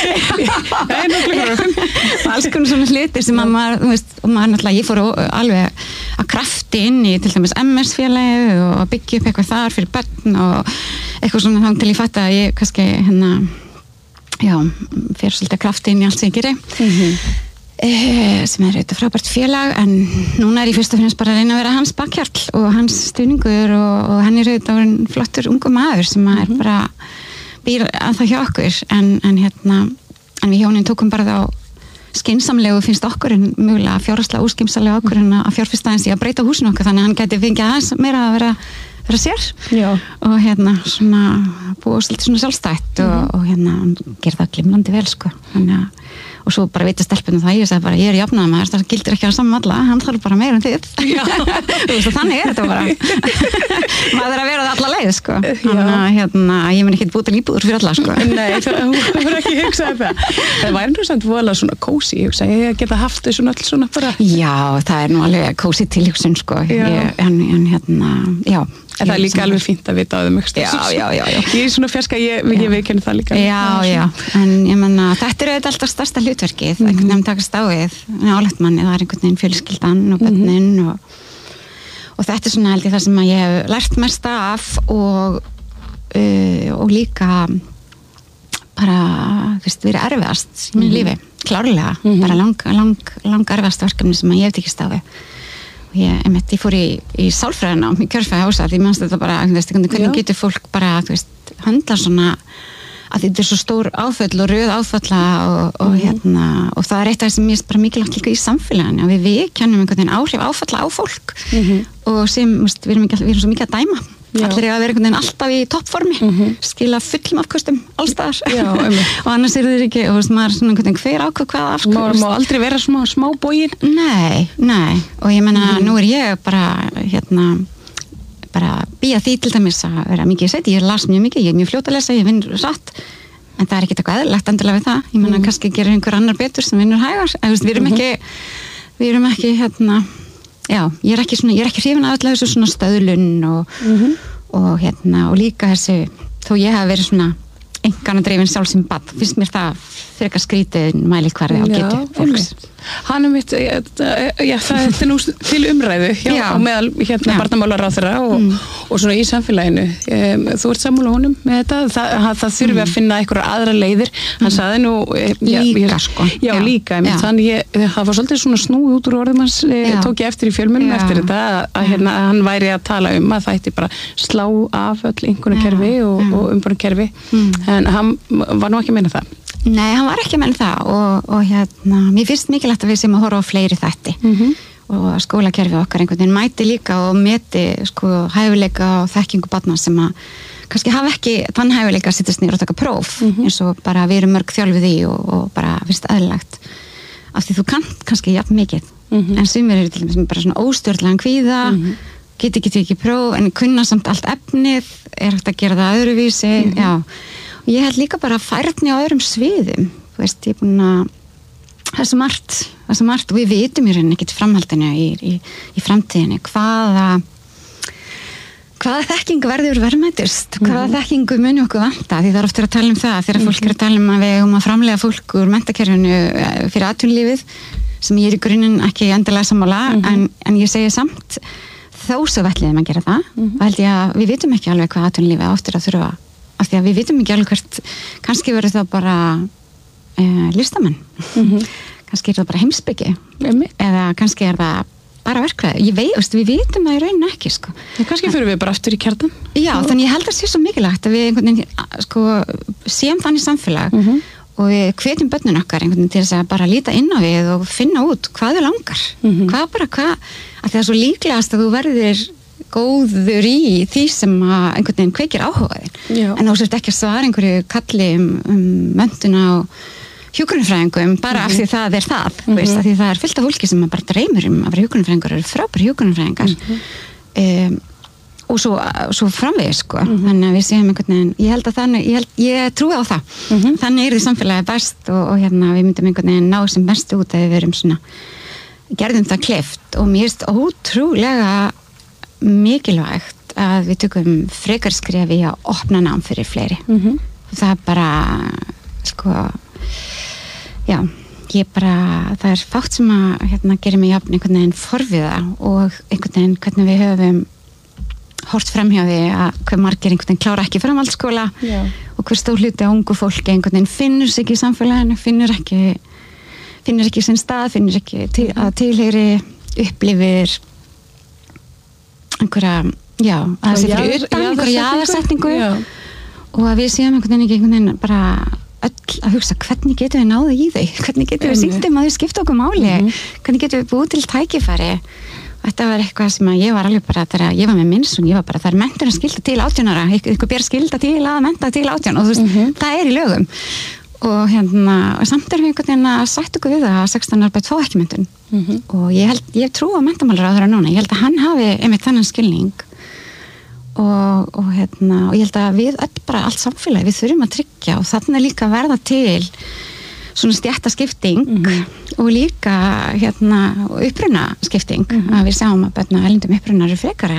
lífið er alls konar svona hlutir sem að maður, þú veist, og maður náttúrulega, ég fór alveg að krafti inn í til dæmis M S-félagi og að byggja upp eitthvað þar fyrir börn og eitthvað svona þá til ég fatt að ég kannski hérna, já, fyrir svolítið krafti inn í allt sem ég geri mm-hmm. Eh, sem er auðvitað frábært félag en núna er ég fyrst og finnst bara að reyna að vera hans bakhjarl og hans stuðningur og, og hann er auðvitað flottur ungu maður sem mm-hmm. er bara býr að það hjá okkur en, en hérna en við hjónin tókum bara þá skynsamlegu finnst okkur en mögulega fjárhagslega óskynsamlega okkur en að fjárfesta eins í að breyta húsinu okkur þannig að hann gæti fengið aðeins meira að vera vera sér Já. og hérna svona búið svolítið svona sjálfstætt og, mm-hmm. og hérna gerði það glimrandi vel sko þannig að og svo bara vita stelpunum það, ég segi bara ég er jafnaði maður, það gildir ekki að saman alla hann þarf bara meira en þið þannig er þetta bara maður er að vera það alla leið sko þannig að hérna, ég mun ekki búið til íbúður fyrir alla sko Nei, það voru ekki hugsað það það væri nú samt voðalega svona kósi ég hugsa, ég geta haft þessu öll svona bara Já, það er nú alveg kósi tilhugsun sko ég, en, en hérna, já En það er líka alveg fínt að vita á þeim ekki Já, já, já, já Ég er svona ferska, ég, ég veikinn það líka Já, já, en ég menna þetta er auðvitað alltaf stærsta hlutverkið mm-hmm. einhvern veginn takast á við nálægt manni, það er einhvern veginn fjölskyldan og bönnin mm-hmm. og, og þetta er svona held ég það sem ég hef lært mest af og uh, og líka bara, þú veist, verið erfiðast í mínu lífi, klárlega mm-hmm. bara lang, lang, lang erfiðast verkefni sem ég hef tekist á við og ég, einmitt, ég fór í, í sálfræðina í kjörfæði ása, því mér finnst þetta bara þú veist, hvernig getur fólk bara, þú veist, höndla svona, að þetta er svo stór áföll og röð áfalla og, og mm-hmm. hérna, og það er eitt af það sem ég er bara mikilvægt líka í samfélaginu, að við við kennum einhvern veginn áhrif áfalla á fólk mm-hmm. og sem, veist, við erum, ekki, við erum svo mikið að dæma Já. Allir er að vera einhvern veginn alltaf í toppformi mm-hmm. skila fullum afkostum allstaðar og annars eru þeir ekki og veist, maður er svona einhvern veginn hver ákveð hvað afkvöst maður má aldrei vera smá, smá bógin Nei, nei og ég menna mm-hmm. nú er ég bara hérna bara býja því til dæmis að vera mikið í seti ég las mjög mikið, ég er mjög fljót að lesa ég vinn satt, en það er ekkert eitthvað eðlilegt endilega við það, ég menna mm-hmm. kannski gerir einhver annar betur sem vinnur hægar, en veist, við erum mm-hmm. ekki við erum ekki hérna Já, ég er ekki svona, ég er ekki hrifin af öllu þessu svona stöðlun og, mm-hmm. og hérna, og líka þessu, þó ég hef verið svona engan að dreifin sjálf sem barn, finnst mér það frekar skrítið mælikvarði á getu fólks. Hann er mitt, já, það er nú til umræðu hjá, á meðal hérna barnamálaráðherra og, mm. og svona í samfélaginu. Um, þú ert sammála honum með þetta, það, það þurfi mm. að finna einhverja aðra leiðir. Hann mm. sagði nú... Já, líka sko. Já, já líka, já. Þannig ég, það var svolítið svona snúið út úr orðum hans, já. Tók ég eftir í fjölmjölum eftir þetta, að, að hérna, hann væri að tala um að það ætti bara slá af öll einhverju kerfi og, og umborðu kerfi, mm. en hann var nú ekki að meina það. Nei, hann var ekki að menna það og, og hérna, mér finnst mikilvægt að við sem að horfa á fleiri þætti mm-hmm. og skólakerfi okkar einhvern veginn mæti líka og meti sko hæfileika og þekkingu barna sem að kannski hafa ekki þann hæfileika að sittast niður og taka próf mm-hmm. eins og bara við erum mörg þjálfið í og, og bara finnst eðlilegt af því þú kannt kannski jafn mikið mm-hmm. en sumir eru til dæmis bara svona óstjórnlegan kvíða mm-hmm. geti ekki tekið próf en kunna samt allt efnið er hægt að gera það öðruvísi mm-hmm. já Ég held líka bara færni á öðrum sviðum, þú veist, ég er búin að, það er svo margt, það er svo margt og við vitum í rauninni ekkert framhaldinu í, í, í framtíðinni, hvaða, hvaða þekking verður verðmætust, hvaða mm. þekkingu muni okkur vanta, því það er ofta að tala um það, þegar mm. fólk er að tala um að við um að framlega fólk úr menntakerfinu fyrir atvinnulífið, sem ég er í grunninn ekki endilega sammála, mm. en, en ég segi samt, þó svo velliðum að gera það, mm. og held ég að við vitum ekki alveg hvað atvinnulífið áttir að þurfa af því að við vitum ekki alveg hvert kannski verður það bara uh, listamenn mm-hmm. kannski er það bara heimspeki mm-hmm. eða kannski er það bara verkfræði ég veist, við vitum það í rauninni ekki sko. kannski fyrir við bara aftur í kjartan já, og þannig ég held að það sé svo mikilvægt að við einhvern veginn sko, séum þannig samfélag mm-hmm. og við hvetjum börnin okkar einhvern veginn til þess að bara líta inn á við og finna út hvað þau langar mm-hmm. hvað bara hvað, að það er svo líklegast að þú verðir góður í því sem að einhvern veginn kveikir áhugaðin en þá sért ekki að svara einhverju kalli um, um möntuna og hjúkrunarfræðingum bara mm-hmm. af því það er það mm-hmm. veist, af því það er fullt af fólki sem bara dreymir um að vera hjúkrunarfræðingar eru frábæri hjúkrunarfræðingar mm-hmm. um, og svo, svo framvegis sko. Mm-hmm. Þannig að við séum einhvern veginn, ég held að þannig, ég, held, ég trúi á það. Mm-hmm. Þannig er því samfélagi best og, og hérna við myndum einhvern veginn ná sem best út að við verum svona, gerðum það kleift og mér finnst ótrúlega mikilvægt að við tökum frekar skref í að opna nám fyrir fleiri. Mm-hmm. Það er bara, sko, já, ég bara, það er fátt sem að hérna gerir mig jafn einhvern veginn forviða og einhvern veginn hvernig við höfum hort framhjá því að hver margir einhvern veginn klára ekki framhaldsskóla Já. Og hver stór hluti á ungu fólki einhvern veginn finnur sig ekki í samfélaginu, finnur ekki finnur ekki sinn stað, finnur ekki til, að tilheyri, upplifir einhverja, já, að það sé fyrir utan einhverja jaðarsetningu og að við séum einhvern veginn ekki einhvern veginn bara öll að hugsa hvernig getum við náðu í þau, hvernig getum við sýnt um að þau skipta okkur máli, mm-hmm. hvernig getum við búið til tækifæri. Þetta var eitthvað sem að ég var alveg bara þegar ég var með minnsun, ég var bara það er mentur að skilda til átjánara, eitthvað ber skilda til að menta til átján og þú veist, mm-hmm. það er í lögum og hérna, og samt erum við einhvern veginn að sætt okkur við það að sextán ára bætt fá ekki mentun mm-hmm. og ég held, ég trú á menntamálaráðherra núna, ég held að hann hafi einmitt þannan skilning og, og hérna, og ég held að við öll bara allt samfélagi, við þurfum að tryggja og þarna líka verða til svona stjættaskipting mm-hmm. og líka hérna upprunaskipting mm-hmm. að við sjáum að börn og erlendum upprunar eru frekar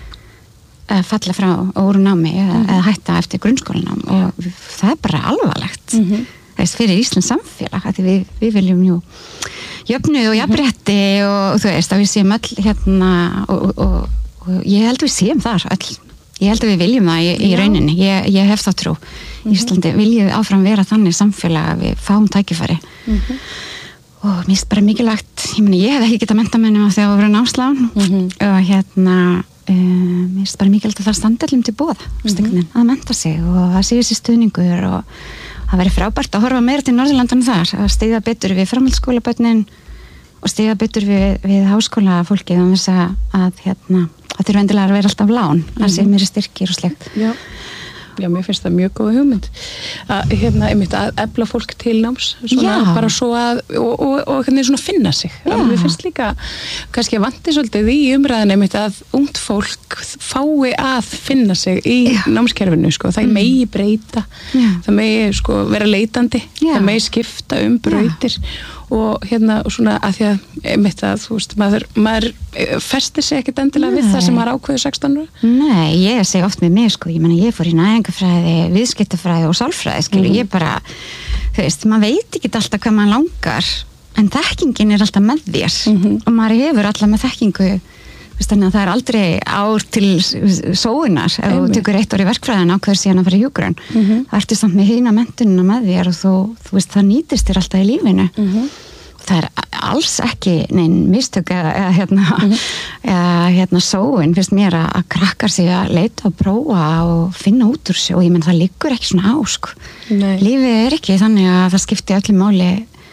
að falla frá úr námi mm-hmm. eða hætta eftir grunnskólanám og það er bara alvarlegt mm-hmm. þess fyrir Íslands samfélag að við, við viljum jú jöfnuð og jafnrétti og, og þú veist að við séum öll hérna og, og, og, og ég held við séum þar öll ég held að við viljum það í, í rauninni ég, ég hef þá trú mm-hmm. Íslandi viljum áfram vera þannig samfélag að við fáum tækifæri mm-hmm. og mér finnst bara mikilvægt ég meni ég hef ekki getað menta mennum á þegar við vorum námslán mm-hmm. og hérna um, mér finnst bara mikilvægt að það standi allum til boða mm-hmm. að menta sig og að sé þessi stuðningur og það væri frábært að horfa meira til Norðurlandan þar að styðja betur við framhaldsskólabörnin og styðja betur við, við háskólafólkið um þess að, að hérna að þeir eru endilega að vera alltaf lán að mm-hmm. sé mér styrkir og slegt Já, Já mér finnst það mjög góð hugmynd að, hérna, einmitt, að efla fólk til náms svona Já. Bara svo að og, og, og hvernig svona finna sig að mér finnst líka, kannski að vanti svolítið í umræðin einmitt að ungt fólk fái að finna sig í Já. Námskerfinu, sko, það mm. megi breyta Já. Það megi sko vera leitandi Já. Það megi skipta um brautir og hérna og svona að því að einmitt að þú veist, maður, maður festir sig ekkert endilega Nei. Við það sem maður ákveður sextán ára. Nei, ég segi oft með mig sko, ég menna ég fór í næringafræði, viðskiptafræði og sálfræði, skilur, mm. ég bara þú veist, maður veit ekki alltaf hvað maður langar en þekkingin er alltaf með þér mm-hmm. og maður hefur alltaf með þekkingu þannig að það er aldrei ár til sóunar ef þú tekur eitt ár í verkfræðin ákveður síðan að fara í hjúkrun mm-hmm. það ertu samt með hina menntunina með þér og þú, þú veist það nýtist þér alltaf í lífinu mm-hmm. það er alls ekki neinn mistök eða, eða hérna, mm-hmm. eða, hérna sóun finnst mér að, að krakkar sig að leita og prófa og finna út úr sig og ég menn það liggur ekki svona ásk lífið er ekki þannig að það skipti öllu máli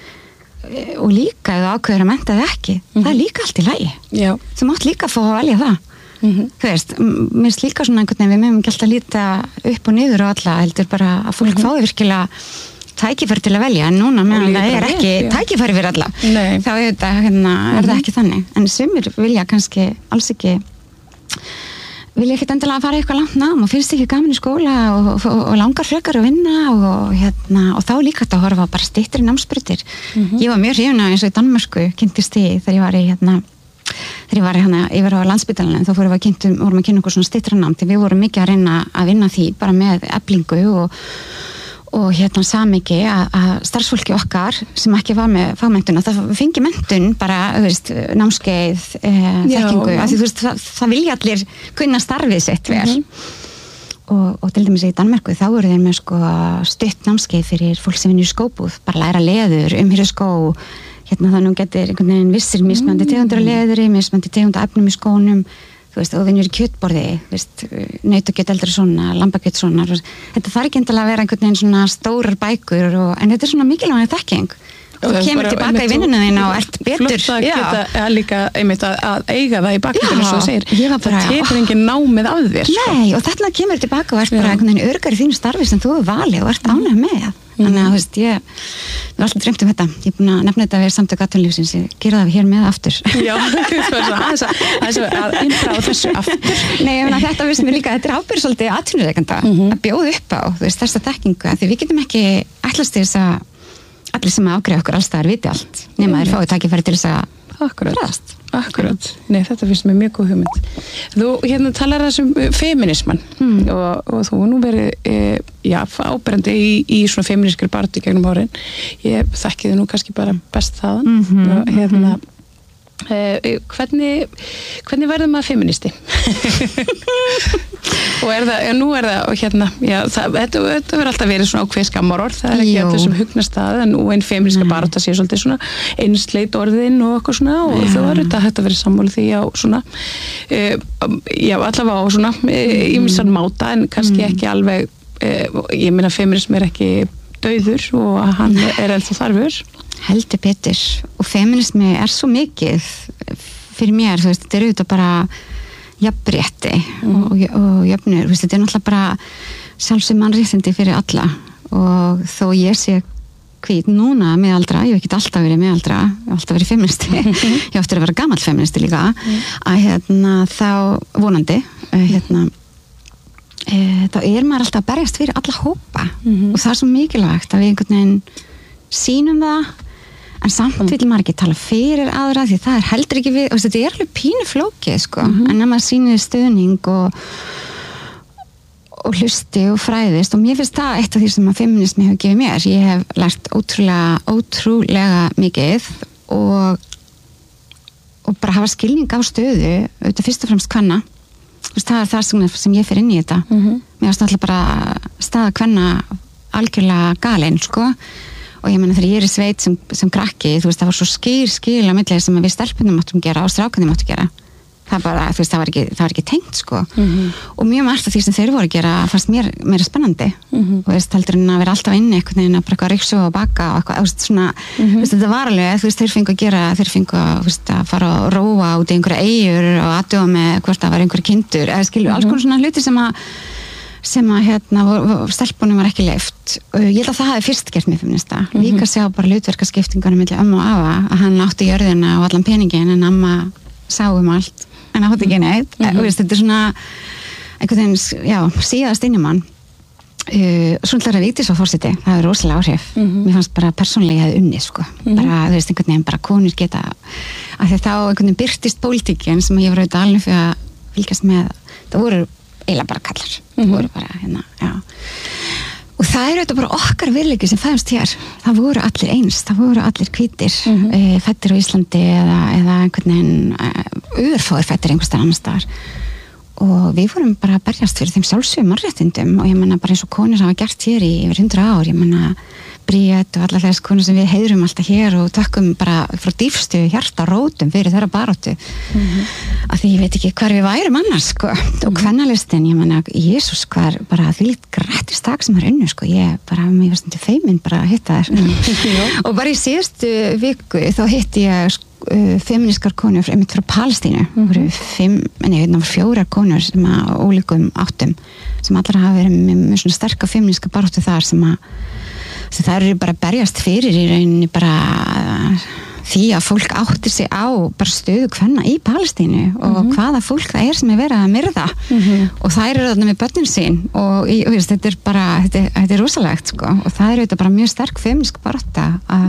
og líka ef þú ákveður að menta þig ekki mm-hmm. það er líka allt í lagi Já. Þú mátt líka fá að velja það mm-hmm. þú veist, mér finnst líka svona einhvern veginn við mögum ekki alltaf líta upp og niður og alla heldur bara að fólk mm-hmm. fái virkilega tækifæri til að velja en núna meðan það er ekki ja. Tækifæri fyrir alla Nei. Þá er, þetta, hérna, er mm-hmm. það ekki þannig en sumir vilja kannski alls ekki vilja ekkert endilega að fara eitthvað langt nám og finnst ekki gaman í skóla og, og, og langar frekar að vinna og, hérna, og þá líka þetta að horfa bara styttri námsbrautir mm-hmm. ég var mjög hrifna eins og í Danmörku kynntist ég þegar ég var í hérna, þegar ég var, hérna, ég var á Landspítalanum þá fórum við að kynntum, vorum að kynna okkur svona styttra nám því við vorum mikið að reyna að vinna því bara með eflingu og og hérna samiki að, að starfsfólki okkar sem ekki var með fagmentuna það fengi mentun bara, þú veist, námskeið e, þekkingu, af því þú veist það, það vilja allir kunna starfið sitt vel mm-hmm. og, og til dæmis í Danmörku þá eru þeir með sko stutt námskeið fyrir fólk sem vinnur í skóbúð bara læra leður, umhyrðu skó hérna þannig að getur einhvern veginn vissir mismandi tegundur af leðuri, mismandi tegundur af efnum í skónum þú veist, og vinnur í kjötborði, þú veist, nautakjöt eldri svona, lambakjöt svona þetta þarf ekki endilega að vera einhvern veginn svona stórar bækur og, en þetta er svona mikilvæg þekking þú kemur tilbaka í vinnuna þína og ert betur. Flott að geta að líka einmitt að, að eiga það í bakgrunni, svo þú segir. Bara, það tekur engin námið af þér. Nei, og þarna kemur tilbaka og ert bara einhvern veginn örgar í þínu starfi sem þú hefur valið og ert ánægð með. Þannig að, þú veist, ég er alltaf dreymt um þetta. Ég er búin að nefna þetta við Samtök atvinnulífsins, ég gera það hér með aftur. Já, það er svo að innfra á þessu aftur. Nei, ég meina, þetta finnst mér líka, þetta er ábyrgð svolítið atvinnurekenda mm-hmm. að bjóða upp á, þú veist, þessa þekkingu, því við getum ekki ætlast til þess að allir sem afgreiða okkur alls staðar viti allt, nema þeir fái tækifæri til þess að Akkurat, akkurat. Nei, þetta finnst mér mjög góð hugmynd. Þú hérna talar þessum feminisman mm. og, og þú nú verið e, já, áberandi í, í svona feminískri baráttu gegnum árin. Ég þekki þið nú kannski bara best þaðan. Mm-hmm, og hérna mm-hmm. e, hvernig, hvernig verður maður feministi? og er það, nú er það og hérna, já, það, þetta, þetta verður alltaf verið svona ákveð skammarorð, það er ekki allir sem hugnast það, en nú einn feministka barátta sé svolítið svona einsleit orðin og okkur svona og já. Þú er þetta hægt að vera sammála því á svona uh, já, allavega á svona í uh, missan máta, en kannski mm. ekki alveg uh, ég meina feminism er ekki dauður og hann er ennþá þarfur. Heldur betur, og feminismi er svo mikið fyrir mér, þú veist, þetta er auðvitað bara jafnrétti mm. og, og jöfnur, þetta er náttúrulega bara sjálfsög mannréttindi fyrir alla og þó ég sé hvít núna miðaldra, ég hef ekki alltaf verið miðaldra, ég hef alltaf verið feministi ég hef eftir að vera gamall feministi líka mm. að hérna þá vonandi hérna e, þá er maður alltaf að berjast fyrir alla hópa mm-hmm. og það er svo mikilvægt að við einhvern veginn sýnum það en samt mm. vil maður ekki tala fyrir aðra því það er heldur ekki við, og þetta er alveg pínu flókið sko, mm-hmm. en ef maður sýnir stuðning og og hlusti og fræðist og mér finnst það eitt af því sem að feminismi hefur gefið mér, ég hef lært ótrúlega ótrúlega mikið og og bara hafa skilning á stöðu auðvitað fyrst og fremst kvenna, það er það sem ég fer inn í þetta mm-hmm. mér finnst alltaf bara staða kvenna algjörlega galinn sko. Og ég meina þegar ég er í sveit sem, sem krakki, þú veist, það var svo skýr skil á milli sem við stelpunum máttum gera og strákunum máttum gera. Það bara, þú veist, það var ekki, það var ekki tengt, sko. Mm-hmm. Og mjög margt af því sem þeir voru að gera fannst mér meira spennandi. Mm-hmm. Og þú veist, heldur en að vera alltaf inni einhvern veginn að bara eitthvað ryksu og baka og eitthvað, þú veist, svona, mm-hmm. þú veist, þetta var alveg, þú veist, þeir fengu að gera, þeir fengu að, þú veist, að fara og róa út í einhverja eyjur og aðdjóða með hvort það var einhverja kindur, eða skilju, mm-hmm. alls konar svona hluti sem að sem að hérna, stelpunum var ekki leyft og ég held að það hafi fyrst gert mér feminista mm-hmm. líka sjá bara hlutverkaskiptingunum milli ömmu og afa, að hann átti jörðina og allan peningin en amma sá um allt en átti ekki neitt mm-hmm. og þetta er svona einhvern veginn, já, síðast inn í mann uh, svo ætlar að Vigdís var forseti, það er rosalega áhrif mm-hmm. mér fannst bara persónlega ég hefði unnið sko mm-hmm. bara, þú veist, einhvern veginn bara konur geta að því þá einhvern veginn byrtist pólitíkin sem ég var auðvitað alveg fyrir að fylgjast með, það voru eiginlega bara kallar mm-hmm. voru bara hérna, já og það er auðvitað bara okkar virðleiki sem fæðumst hér, það voru allir eins það voru allir hvítir mm-hmm. e, fættir á Íslandi eða, eða einhvern veginn e, örfáir fættir einhvers staðar annars staðar og við vorum bara að berjast fyrir þeim sjálfsögum mannréttindum og ég menna bara eins og konur hafa gert hér í yfir hundra ár, ég menna Bríett og allar þess konur sem við heiðrum alltaf hér og tökkum bara frá dýfstu hjarta rótum fyrir þeirra baráttu mm-hmm. af því ég veit ekki hvar við værum annars sko mm-hmm. og kvennalistin, ég menna Jesús hvar bara því lít grættist dag sem er unnu sko, ég bara, mér var stundu feimin bara að hitta þér mm-hmm. og bara í síðustu viku þá hitti ég uh, feministkar konur einmitt frá Palestínu, mm-hmm. voru fimm, en ég veit ná fjórar konur sem að ólíkum áttum sem allar hafa verið með, með svona sterka feministka baráttu þar sem að það eru bara berjast fyrir í rauninni bara því að fólk áttir sig á bara stöðu kvenna í Palestínu og mm-hmm. hvaða fólk það er sem er verið að myrða mm-hmm. og það eru þarna með börnin sín og, og veist, þetta er bara þetta, þetta er rosalegt sko og það eru þetta bara mjög sterk feministk barátta að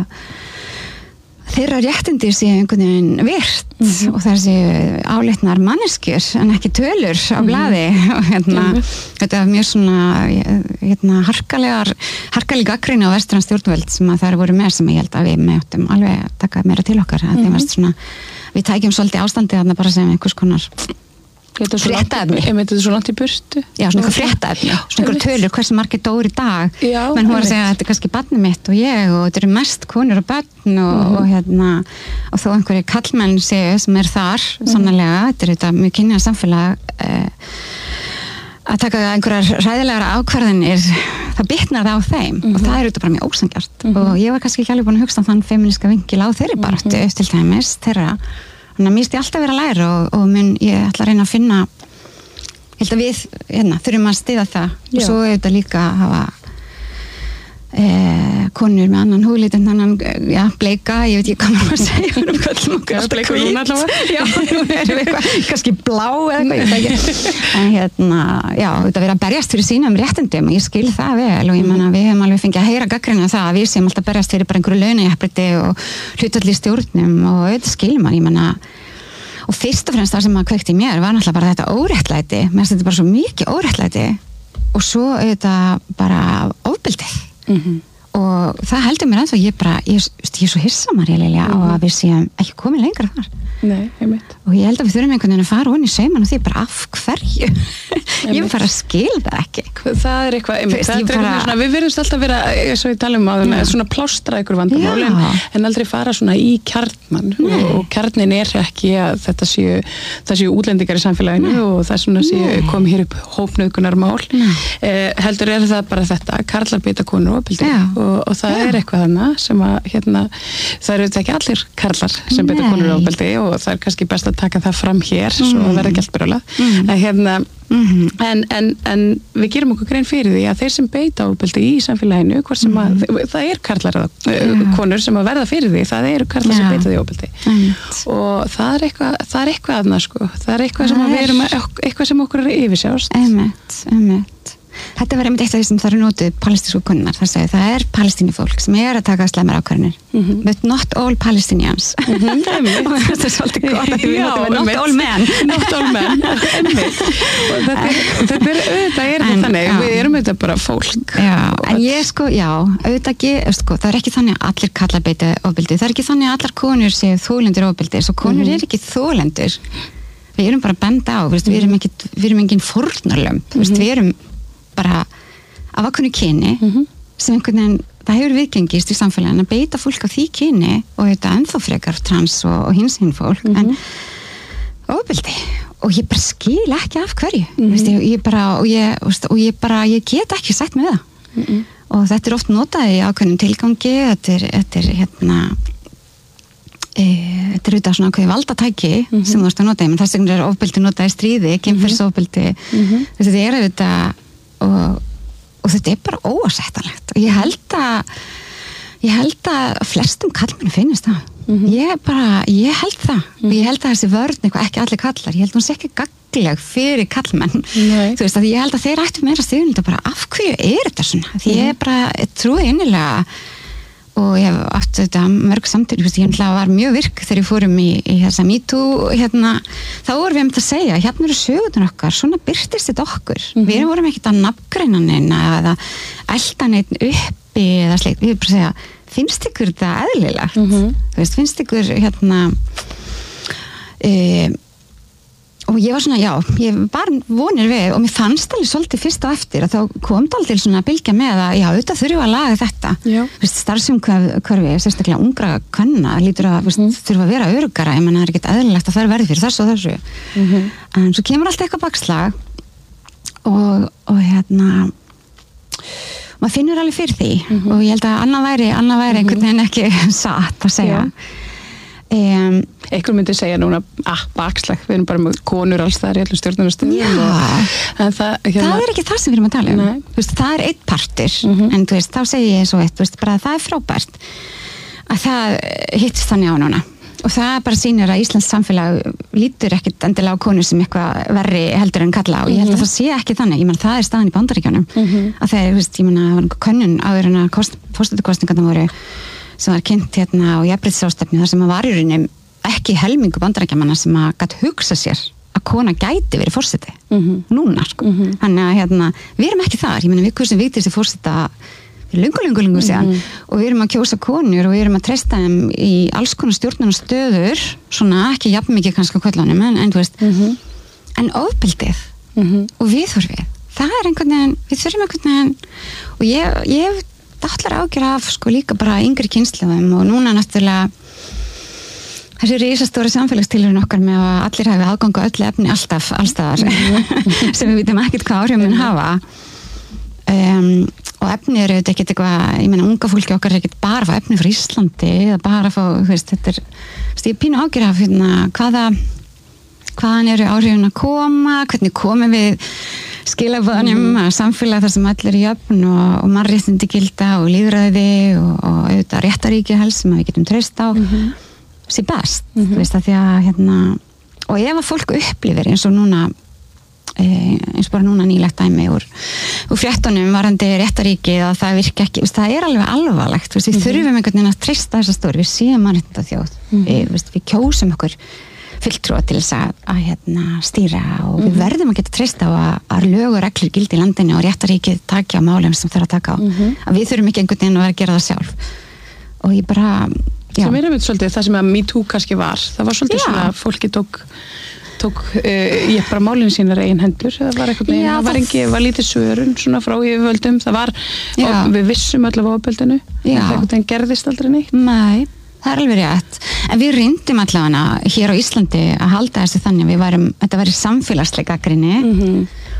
þeirra réttindi séu einhvern veginn virt mm-hmm. og það séu álitnar manneskjur en ekki tölur á blaði mm-hmm. og hérna, mm-hmm. þetta er mjög svona hérna, harkalegar harkaleg gagnrýni á vestræn stjórnvöld sem að það eru voru með sem ég held að við meðtum alveg taka meira til okkar mm-hmm. þeim varst svona, við tækjum svolítið ástandið þarna bara sem einhvers konar fréttaefni ég veit þetta svo langt í burtu já, svona einhver fréttaefni, svona einhver tölur hversu margir dóri í dag já, menn hún var að segja að þetta er kannski barnið mitt og ég og þetta eru mest konur og börn og, mm-hmm. og hérna og þó einhverju kallmenn séu sem er þar mm-hmm. sannlega, þetta er þetta mjög kynjað samfélag eh, að taka einhverjar hræðilegar ákvarðanir, það bitnar það á þeim mm-hmm. og það er auðvitað bara mjög ósanngjarnt mm-hmm. og ég var kannski ekki alveg búin að hugsa þann feministka vinkil á þeirri baráttu mm-hmm. til dæmis þeirra, þannig að mér finnst ég alltaf vera að læra og, og mun, ég ætla að reyna að finna ég held að við, hérna, þurfum að styðja það Já. Og svo auðvitað líka að hafa Eh, konur með annan húlit en annan, já, bleika, ég veit ekki hvað maður að segja um köllum okkur alltaf hvít já, hún er eitthvað, kannski blá eða eitthvað, ég veit ekki en hérna, já, þetta verið að berjast fyrir sínum réttindum og ég skil það vel og ég menna við hefum alveg fengið að heyra gagnrýna það að við séum alltaf berjast fyrir bara einhverju launajafnrétti og hlutfall í stjórnum og þetta skilur maður, ég menna og fyrst og fremst það sem maður kveikti í mér var náttúrulega bara þetta óréttlæti, mér finnst þetta bara svo mikið óréttlæti og svo auðvitað bara ofbeldið Mm-hmm. og það heldur mér ennþá ég bara, ég, ég er svo hissa maður mm-hmm. á að við séum ekki komið lengra þar Nei, einmitt og ég held að við þurfum einhvern veginn að fara honni í sauman og því bara af hverju ég bara skil það ekki það er eitthvað, einmitt, það er bara... eitthvað svona, við verðumst alltaf vera, eins og við talum á það svona plástra ykkur vandamál en, en aldrei fara svona í kjarnan og, og kjarnin er ekki að þetta séu það séu útlendingar í samfélaginu Nei. Og það svona séu komið hér upp hópnauðgunarmál eh, heldur er það bara þetta karlar beita konur ofbeldi og, og það Já. Er eitthvað þarna sem að hérna, það eru þetta ekki allir karlar sem beita konur ofbeldi og það er kannski best að taka það fram hér mm. svo að verða ekki allt brjálað mm. en, hérna, mm-hmm. en, en, en við gerum okkur grein fyrir því að þeir sem beita ofbeldi í samfélaginu hvort sem að, mm. það er karlar yeah. konur sem að verða fyrir því það eru karlar yeah. sem beita því ofbeldi mm. og það er eitthvað það er eitthvað aðna sko það er eitthvað sem, að við erum, eitthvað sem okkur er yfirsjást einmitt, einmitt Þetta var einmitt eitt af því sem það eru nótuð palestínsku konunnar, þar segja það er palestínufólk sem er að taka slæmar ákvarðanir mm-hmm. but not all Palestinians mm-hmm. og þetta er svolítið gott að við notum not all men not all men og þetta er, þetta er auðvitað er þetta þannig, já. Við erum auðvitað bara fólk já, en ég sko, já, auðvitað ekki sko, það er ekki þannig að allir kallar beita ofbeldi, það er ekki þannig að allar konur séu þolendur ofbeldi, svo konur mm-hmm. er ekki þolendur við erum bara að benda á, við erum ekki við erum engin fórnarlömb, mm-hmm. við erum bara af ákveðnu kyni mm-hmm. sem einhvern veginn, það hefur viðgengist í samfélaginu að beita fólk á því kyni og þetta ennþá frekar trans og, og hins hinn fólk mm-hmm. en ofbeldi og ég bara skil ekki af hverju mm-hmm. veist, ég, ég bara, og, ég, og ég bara ég get ekki sagt með það mm-hmm. og þetta er oft notað í ákveðnum tilgangi þetta er, þetta er hérna e, þetta er auðvitað svona ákveði valdatæki mm-hmm. sem þú ert að nota, menn þess vegna er ofbeldi notað í stríði, kynferðisofbeldi mm-hmm. þetta er auðvitað Og, og þetta er bara óásættanlegt og ég held að ég held að flestum kallmennu finnist það mm-hmm. ég bara, ég held það mm-hmm. og ég held að þessi vörn eitthvað ekki allir kallar ég held að hún sé ekki gagnleg fyrir kallmenn þú veist að ég held að þeir ættu meira styrnilegt og bara af hverju er þetta svona því ég bara trúi innilega og ég hef átt þetta mörg samtíð ég var mjög virk þegar ég fórum í, í þessa MeToo hérna, þá vorum við um þetta að segja hérna eru sögurnar okkar, svona birtist þetta okkur mm-hmm. við vorum ekkert að nafngreina neina eða elda neinn uppi eða sleikt, við erum bara að segja finnst ykkur þetta eðlilegt mm-hmm. þú veist, finnst ykkur hérna e, og ég var svona, já, ég var vonir við og mér fannst alveg svolítið fyrst á eftir að þá kom það alveg svona að bylgja með að já, auðvitað þurfum að laga þetta starfsumhverfi, sérstaklega ungra kvenna lítur að mm. þurfa að vera öruggara, ég menna það er ekkert eðlilegt að það er verið fyrir þessu og þessu mm-hmm. en svo kemur alltaf eitthvað bakslag og, og hérna maður finnur alveg fyrir því mm-hmm. og ég held að annað væri, annað væri mm-hmm. einhvern veginn ekki satt að segja já. Um, einhver myndi segja núna ah, bakslag, við erum bara með konur alls það er í allum stjórnarastöðum það, hérna... það er ekki það sem við erum að tala um veist, það er eitt partur mm-hmm. en veist, þá segir ég svo eitt, veist, bara, það er frábært að það hittist þannig á núna og það bara sýnir að Íslands samfélag lítur ekkit endilega á konur sem eitthvað verri heldur en kalla og ég held að það sé ekki þannig, ég menn það er staðan í Bandaríkjunum mm-hmm. að það er, veist, ég menna það var einhver könnun áður en að forsetakosningarnar voru sem var kynnt hérna á jafnréttisráðstefnu þar sem að var í rauninni ekki helmingu bandarækjamanna sem að gæti hugsa sér að kona gæti verið forseti mm-hmm. núna sko mm-hmm. þannig að hérna, við erum ekki þar, ég meina við kursum Vigdísi forseta fyrir lungu, lungu, lungu síðan mm-hmm. og við erum að kjósa konur og við erum að treysta þeim í alls konar stjórnunarstöður svona ekki jafn mikið kannski á köllunum en, en þú veist mm-hmm. en ofbeldið mm-hmm. og viðhorfið, það er einhvern veginn við þurfum einhvern veginn og ég, ég það ætlar ágjör af sko líka bara yngri kynslóðum og núna náttúrulega þessi risastóra samfélagstilurinn okkar með að allir hafi aðgang á öllu efni alltaf, allstaðar sem við vitum ekkert hvað áhrif mun hafa um, og efni eru þetta ekkert eitthvað, ég meina unga fólki okkar er ekkert bara að fá efni frá Íslandi eða bara að fá, þú veist, þetta er ég pínu ágjur af hérna, hvaða hvaðan eru áhrifin að koma hvernig komum við skilabóðanum mm. að samfélag þar sem allir er jöfn og, og mannréttindi gilda og líðræði og, og auðvitað réttaríki helst sem við getum treyst á mm-hmm. sé best, mm-hmm. þú veist að því að hérna, og ef að fólk upplifir eins og núna e, eins og bara núna nýlegt dæmi úr, úr fréttunum varandi réttaríki og það virka ekki, veist, það er alveg alvarlegt veist, við mm-hmm. þurfum einhvern veginn að treysta þessa stóri við séum mannréttinda þjóð mm-hmm. við, veist, við kjósum okkur fulltrúa til þess að, að hérna, stýra og við mm-hmm. verðum að geta treyst á að, að lög og reglur gildi í landinu og réttaríkið takja á málum sem þarf að taka á mm-hmm. að við þurfum ekki einhvern veginn að vera að gera það sjálf og ég bara já. Sem er einmitt svolítið það sem að MeToo kannski var það var svolítið já. Svona að fólki tók tók uh, ég bara málinu sínar eigin hendur það var eitthvað neginn, það var ekki var lítið svörun svona frá yfirvöldum það var, og við vissum öll af ofbeldinu það eitthvað gerðist aldrei neitt Nei Það er alveg rétt, en við reyndum allavega hér á Íslandi að halda þessu þannig að við varum, þetta væri samfélagsleg gagnrýni mm-hmm.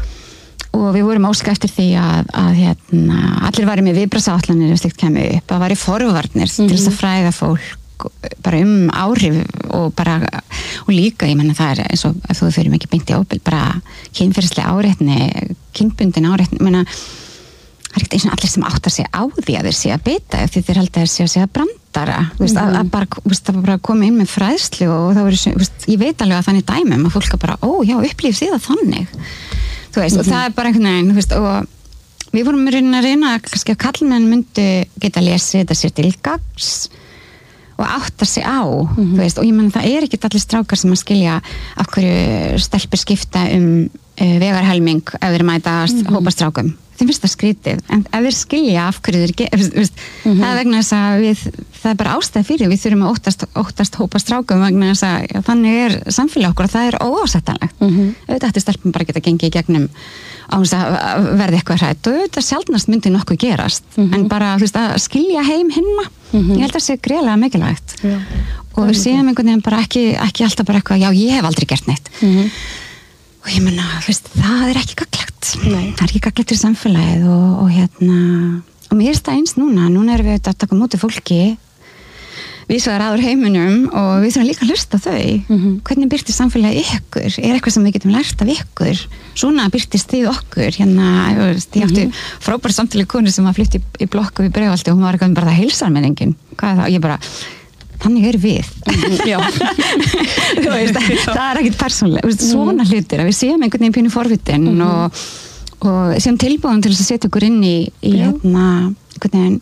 og við vorum óska eftir því að, að hérna, allir væri með viðbragðsáætlanir ef slíkt kemur upp, að væri forvarnir mm-hmm. til þess að fræða fólk bara um áhrif og bara og líka, ég menna það er eins og ef þú fyrir mikið beint í ofbeld, bara kynferðisleg áreitni, kynbundin áreitni, ég menna það er ekkert eins og allir sem áttar sig á því að þeir sé að beita ef þeir held að þeir sé að sé að brandara mm-hmm. veist, að, að bara, veist, að bara koma inn með fræðslu og það voru, veist, ég veit alveg að þannig dæmum að fólk bara, ó já, upplýf því það þannig þú veist, mm-hmm. og það er bara einhvern veginn, þú veist, og við vorum að reyna að reyna kannski að kallmenn myndu geta lesið þetta sér til gagns og áttar sig á, mm-hmm. þú veist, og ég menn það er ekki allir strákar sem að skilja af hverju stelpur skipta um uh, vegarhelming ef þeir mæta mm-hmm. hópastrákum þeim finnst það skrítið, en ef þeir skilja af hverju þeir ge- veist, mm-hmm. það er vegna þess að við, það er bara ástæð fyrir við þurfum að óttast, óttast hópa strákum vegna þess að já, þannig er samfélag okkur og það er óásættanlegt mm-hmm. auðvitað ætti stelpum bara geta gengið í gegnum á þess að verði eitthvað hrætt og auðvitað sjaldnast myndi nokkuð gerast mm-hmm. en bara þú veist, að skilja heim hinna mm-hmm. ég held að það sé greiðlega mikilvægt já, og við séum einhvern veginn bara ekki, ekki alltaf bara eitthvað, já ég hef aldrei gert neitt mm-hmm. og ég menna, veist, það er ekki gaglegt Nei. Það er ekki gaglegt fyrir samfélagið og, og hérna og mér er það eins núna, núna erum við að taka móti fólki við svo er aður heiminum og við þurfum líka að hlusta þau mm-hmm. hvernig byrtir samfélagið ykkur er eitthvað sem við getum lært af ykkur svona byrtist þið okkur hérna, ég átti mm-hmm. frábært samtalið konu sem var flytt í, í blokku við Breiðholti og hún var eitthvað bara það heilsar með enginn hvað er það, og ég bara þannig er við já. veist, það er ekkert persónlega svona hlutir að við séum einhvern veginn pínu forvitin mm-hmm. og, og séum tilbúin til þess að setja okkur inn í, í hérna, einhvern veginn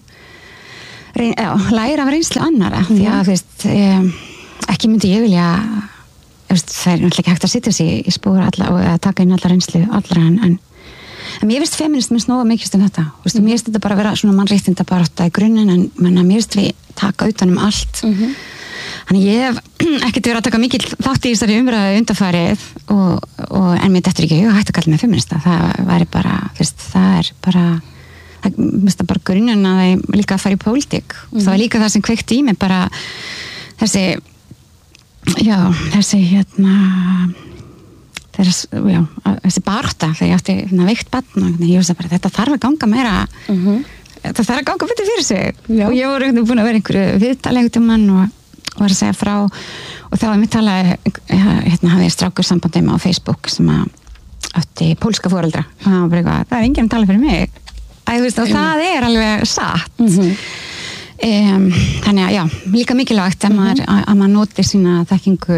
reyn, já, læra af reynslu annara mm-hmm. því að veist, um, ekki myndi ég vilja veist, það er náttúrulega ekki hægt að setja sig í spóra alla, og að taka inn alla reynslu allra en, en En mér finnst feminismin snóða mikilst um þetta. Vistu, mm. Mér finnst þetta bara að vera svona mannréttinda barátta í grunninn en menna, mér finnst við taka utan um allt. Mm-hmm. Þannig ég hef ekkert verið að taka mikil þátt í þessari umræðu undanfarið og, og en mér dettur ekki að hætta að kalla mig feminista. Það væri bara, fyrst, það er bara, það finnst bara grunninn að það líka að fara í pólitík. Mm. Það var líka það sem kveikti í mig bara þessi, já, þessi hérna... Þeirra, já, þessi barátta þegar ég átti hérna, veikt barn og ég veist að bara þetta þarf að ganga meira uh-huh. þetta þarf að ganga betur fyrir sig já. Og ég voru búin að vera einhverju viðtalegu til mann og, og var að segja frá og þá var mér talað hérna hafði ég strákur sambandi með á Facebook sem að átti pólska foreldra og það var bara eitthvað, það er enginn að tala fyrir mig Æ, veist, og það er alveg satt uh-huh. um, þannig að já, líka mikilvægt að, uh-huh. maður, að, að maður noti sína þekkingu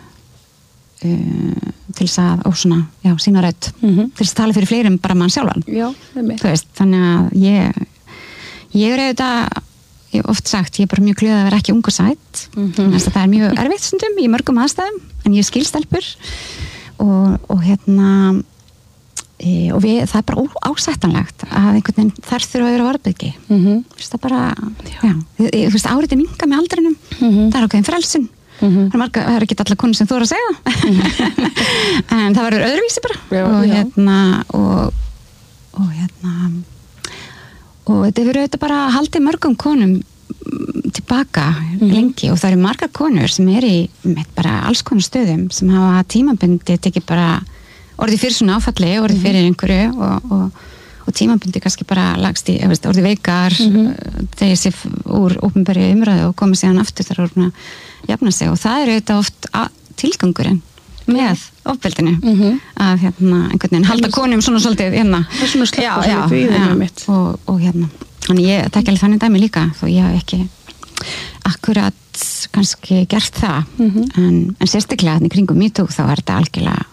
Uh, til þess að, og svona, já, sína rödd mm-hmm. til þess að tala fyrir fleiri en bara mann sjálfan já, þú veist, þannig að ég ég er auðvitað ég hef oft sagt, ég er bara mjög glöð að vera ekki ung og sætt mm-hmm. þannig að það er mjög erfitt stundum í mörgum aðstæðum, en ég skil stelpur og, og hérna e, og við, það er bara ásættanlegt að einhvern veginn þar þurfa að vera varðbyggi mm-hmm. þú veist, það bara já, þú veist, árið er minka með aldrinum mm-hmm. það er okkur frelsun Mm-hmm. það, marga, það er ekki allar konur sem þú er að segja mm-hmm. en það verður öðruvísi bara já, og já. hérna og, og hérna og þetta verður auðvitað bara haldið mörgum konum tilbaka mm-hmm. lengi og það eru margar konur sem er í með bara alls konar stöðum sem hafa tímabundi tekið bara orðið fyrir svona áfalli, orðið fyrir einhverju og, og, og tímabundi kannski bara lagst í, veist, orðið veikar mm-hmm. þegar sér úr opinberri umræðu og komið síðan aftur þar orðin að jafna sig og það er auðvitað oft tilgangurinn með ofbeldinu mm-hmm. að hérna einhvern veginn halda konum svona svolítið hérna það er svona slappa svolítið í þeim mitt og, og hérna, þannig ég tekja alveg þannig dæmi líka þó ég hef ekki akkurat kannski gert það mm-hmm. en, en sérstaklega þannig kringum MeToo þá er þetta algjörlega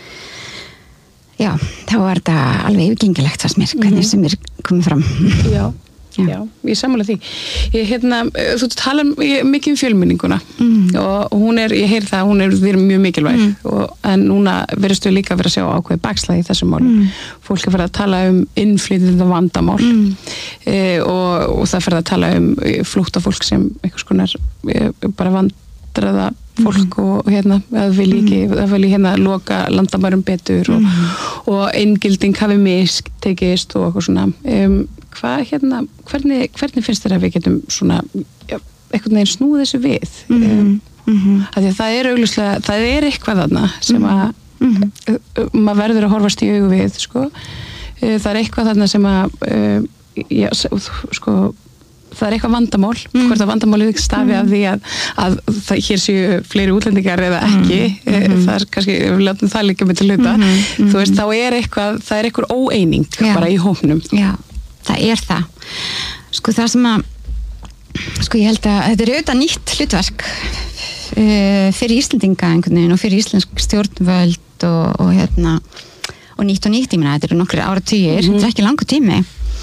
já, þá er þetta alveg yfirgengilegt fannst mér, hvernig mm-hmm. sem er komið fram já Já. Já, ég sammála því. Ég, hérna, þú tala mikið um fjölmenninguna mm. og hún er, ég heyr það, hún er verið mjög mikilvæg mm. og, en núna verðstu líka verið að sjá ákveði bakslagi í þessum málum. Mm. Fólk er verið að tala um innflytjandi vandamál mm. e, og, og það fyrir að tala um flóttafólk sem einhvers konar e, bara vandraða fólk mm. og hérna, það vil ekki mm. það vil hérna loka landamærum betur og, mm. og inngilding hafi mistekist og eitthvað svona um, hvað hérna, hvernig, hvernig finnst þér að við getum svona, já, einhvern veginn snúið þessu við mm. um, mm-hmm. af því að það er augljóslega, það er eitthvað þarna sem að mm-hmm. uh, maður verður að horfast í augu við sko, uh, það er eitthvað þarna sem að uh, já, sko það er eitthvað vandamál, mm. hvort að vandamálið stafi mm. af því að, að það, hér séu fleiri útlendingar eða ekki mm. það er kannski, við látum það líka með til hluta, mm. þú veist, þá er eitthvað það er eitthvað óeining já. Bara í hópnum já, það er það sko það sem að sko ég held að þetta er auðvitað nýtt hlutverk uh, fyrir Íslendinga einhvern veginn og fyrir íslensk stjórnvöld og, og hérna og nýtt og nýtt, ég meina, þetta eru nokkru áratugir mm. þetta er ekki langur tími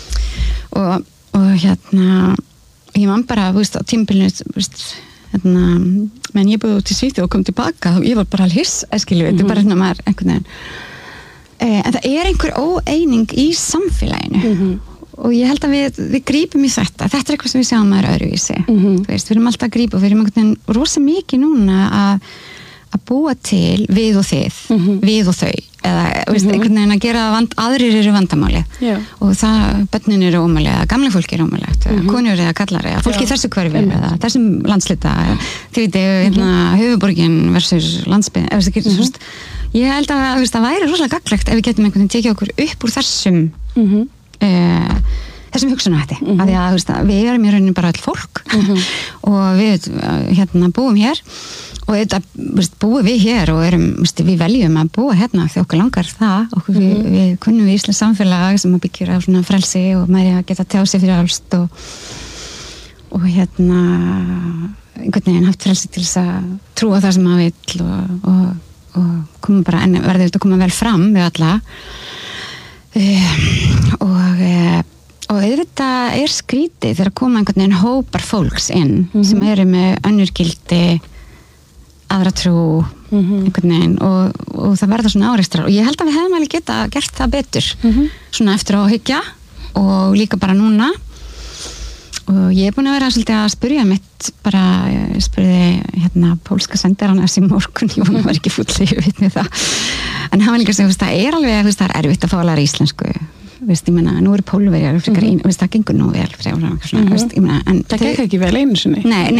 og og hérna ég man bara, þú veist, á tímabilinu þú veist, hérna menn ég búið út í Svíþjóð og kom tilbaka og ég var bara alveg hiss, eskilju, þetta er bara hérna maður einhvern veginn eh, en það er einhver óeining í samfélaginu mm-hmm. og ég held að við, við grípum í þetta, þetta er eitthvað sem við sjáum maður öðruvísi, mm-hmm. þú veist, við erum alltaf að grípa og við erum einhvern veginn rosa mikið núna að að búa til við og þið mm-hmm. við og þau eða veist, mm-hmm. einhvern veginn að gera vand, aðrir eru vandamáli yeah. og það, börnin eru ómælega gamla fólki eru ómælegt, mm-hmm. konur eða kallar eða fólki í þessu hverfi eða þessum landslita þið veitu, hérna, mm-hmm. höfuborgin versus landsbyggðin eða þess að mm-hmm. ég held að veist, það væri rosalega gagnlegt ef við getum einhvern veginn tekið okkur upp úr þessum mm-hmm. uh, þessum hugsunahætti, mm-hmm. af því að veist, við erum í rauninni bara öll fólk mm-hmm. og við hérna, búum hér og þetta, veist, búum við hér og erum, veist, við veljum að búa hérna því okkur langar það, okkur mm-hmm. við, við kunnum við Íslands samfélag sem að byggjur á svona frelsi og maður að geta tjáð sig fyrir alst og, og hérna einhvern veginn haft frelsi til þess að trúa það sem maður vill og, og, og koma bara, en verður þetta að koma vel fram við alla um, og og auðvitað er skrítið þegar koma einhvern veginn hópar fólks inn mm-hmm. sem eru með önnur gildi aðra trú mm-hmm. einhvern veginn og, og það verða svona áreikstrar og ég held að við hefum alveg geta gert það betur mm-hmm. svona eftir að hyggja og líka bara núna og ég er búin að vera svolítið að spyrja mitt bara, ég spurði hérna pólska sendirann þessi morgun, ég vona var ekki fulli ég veit með það, en hann var líka sem það er alveg, það er erfitt að fá að læra íslensku veist, ég meina, nú eru Pólverjar frekar mm-hmm. einu, veist, það gengur nú vel frekar, svona, mm-hmm. veist, ég meina, en það gekk ekki vel einu sinni nei, nei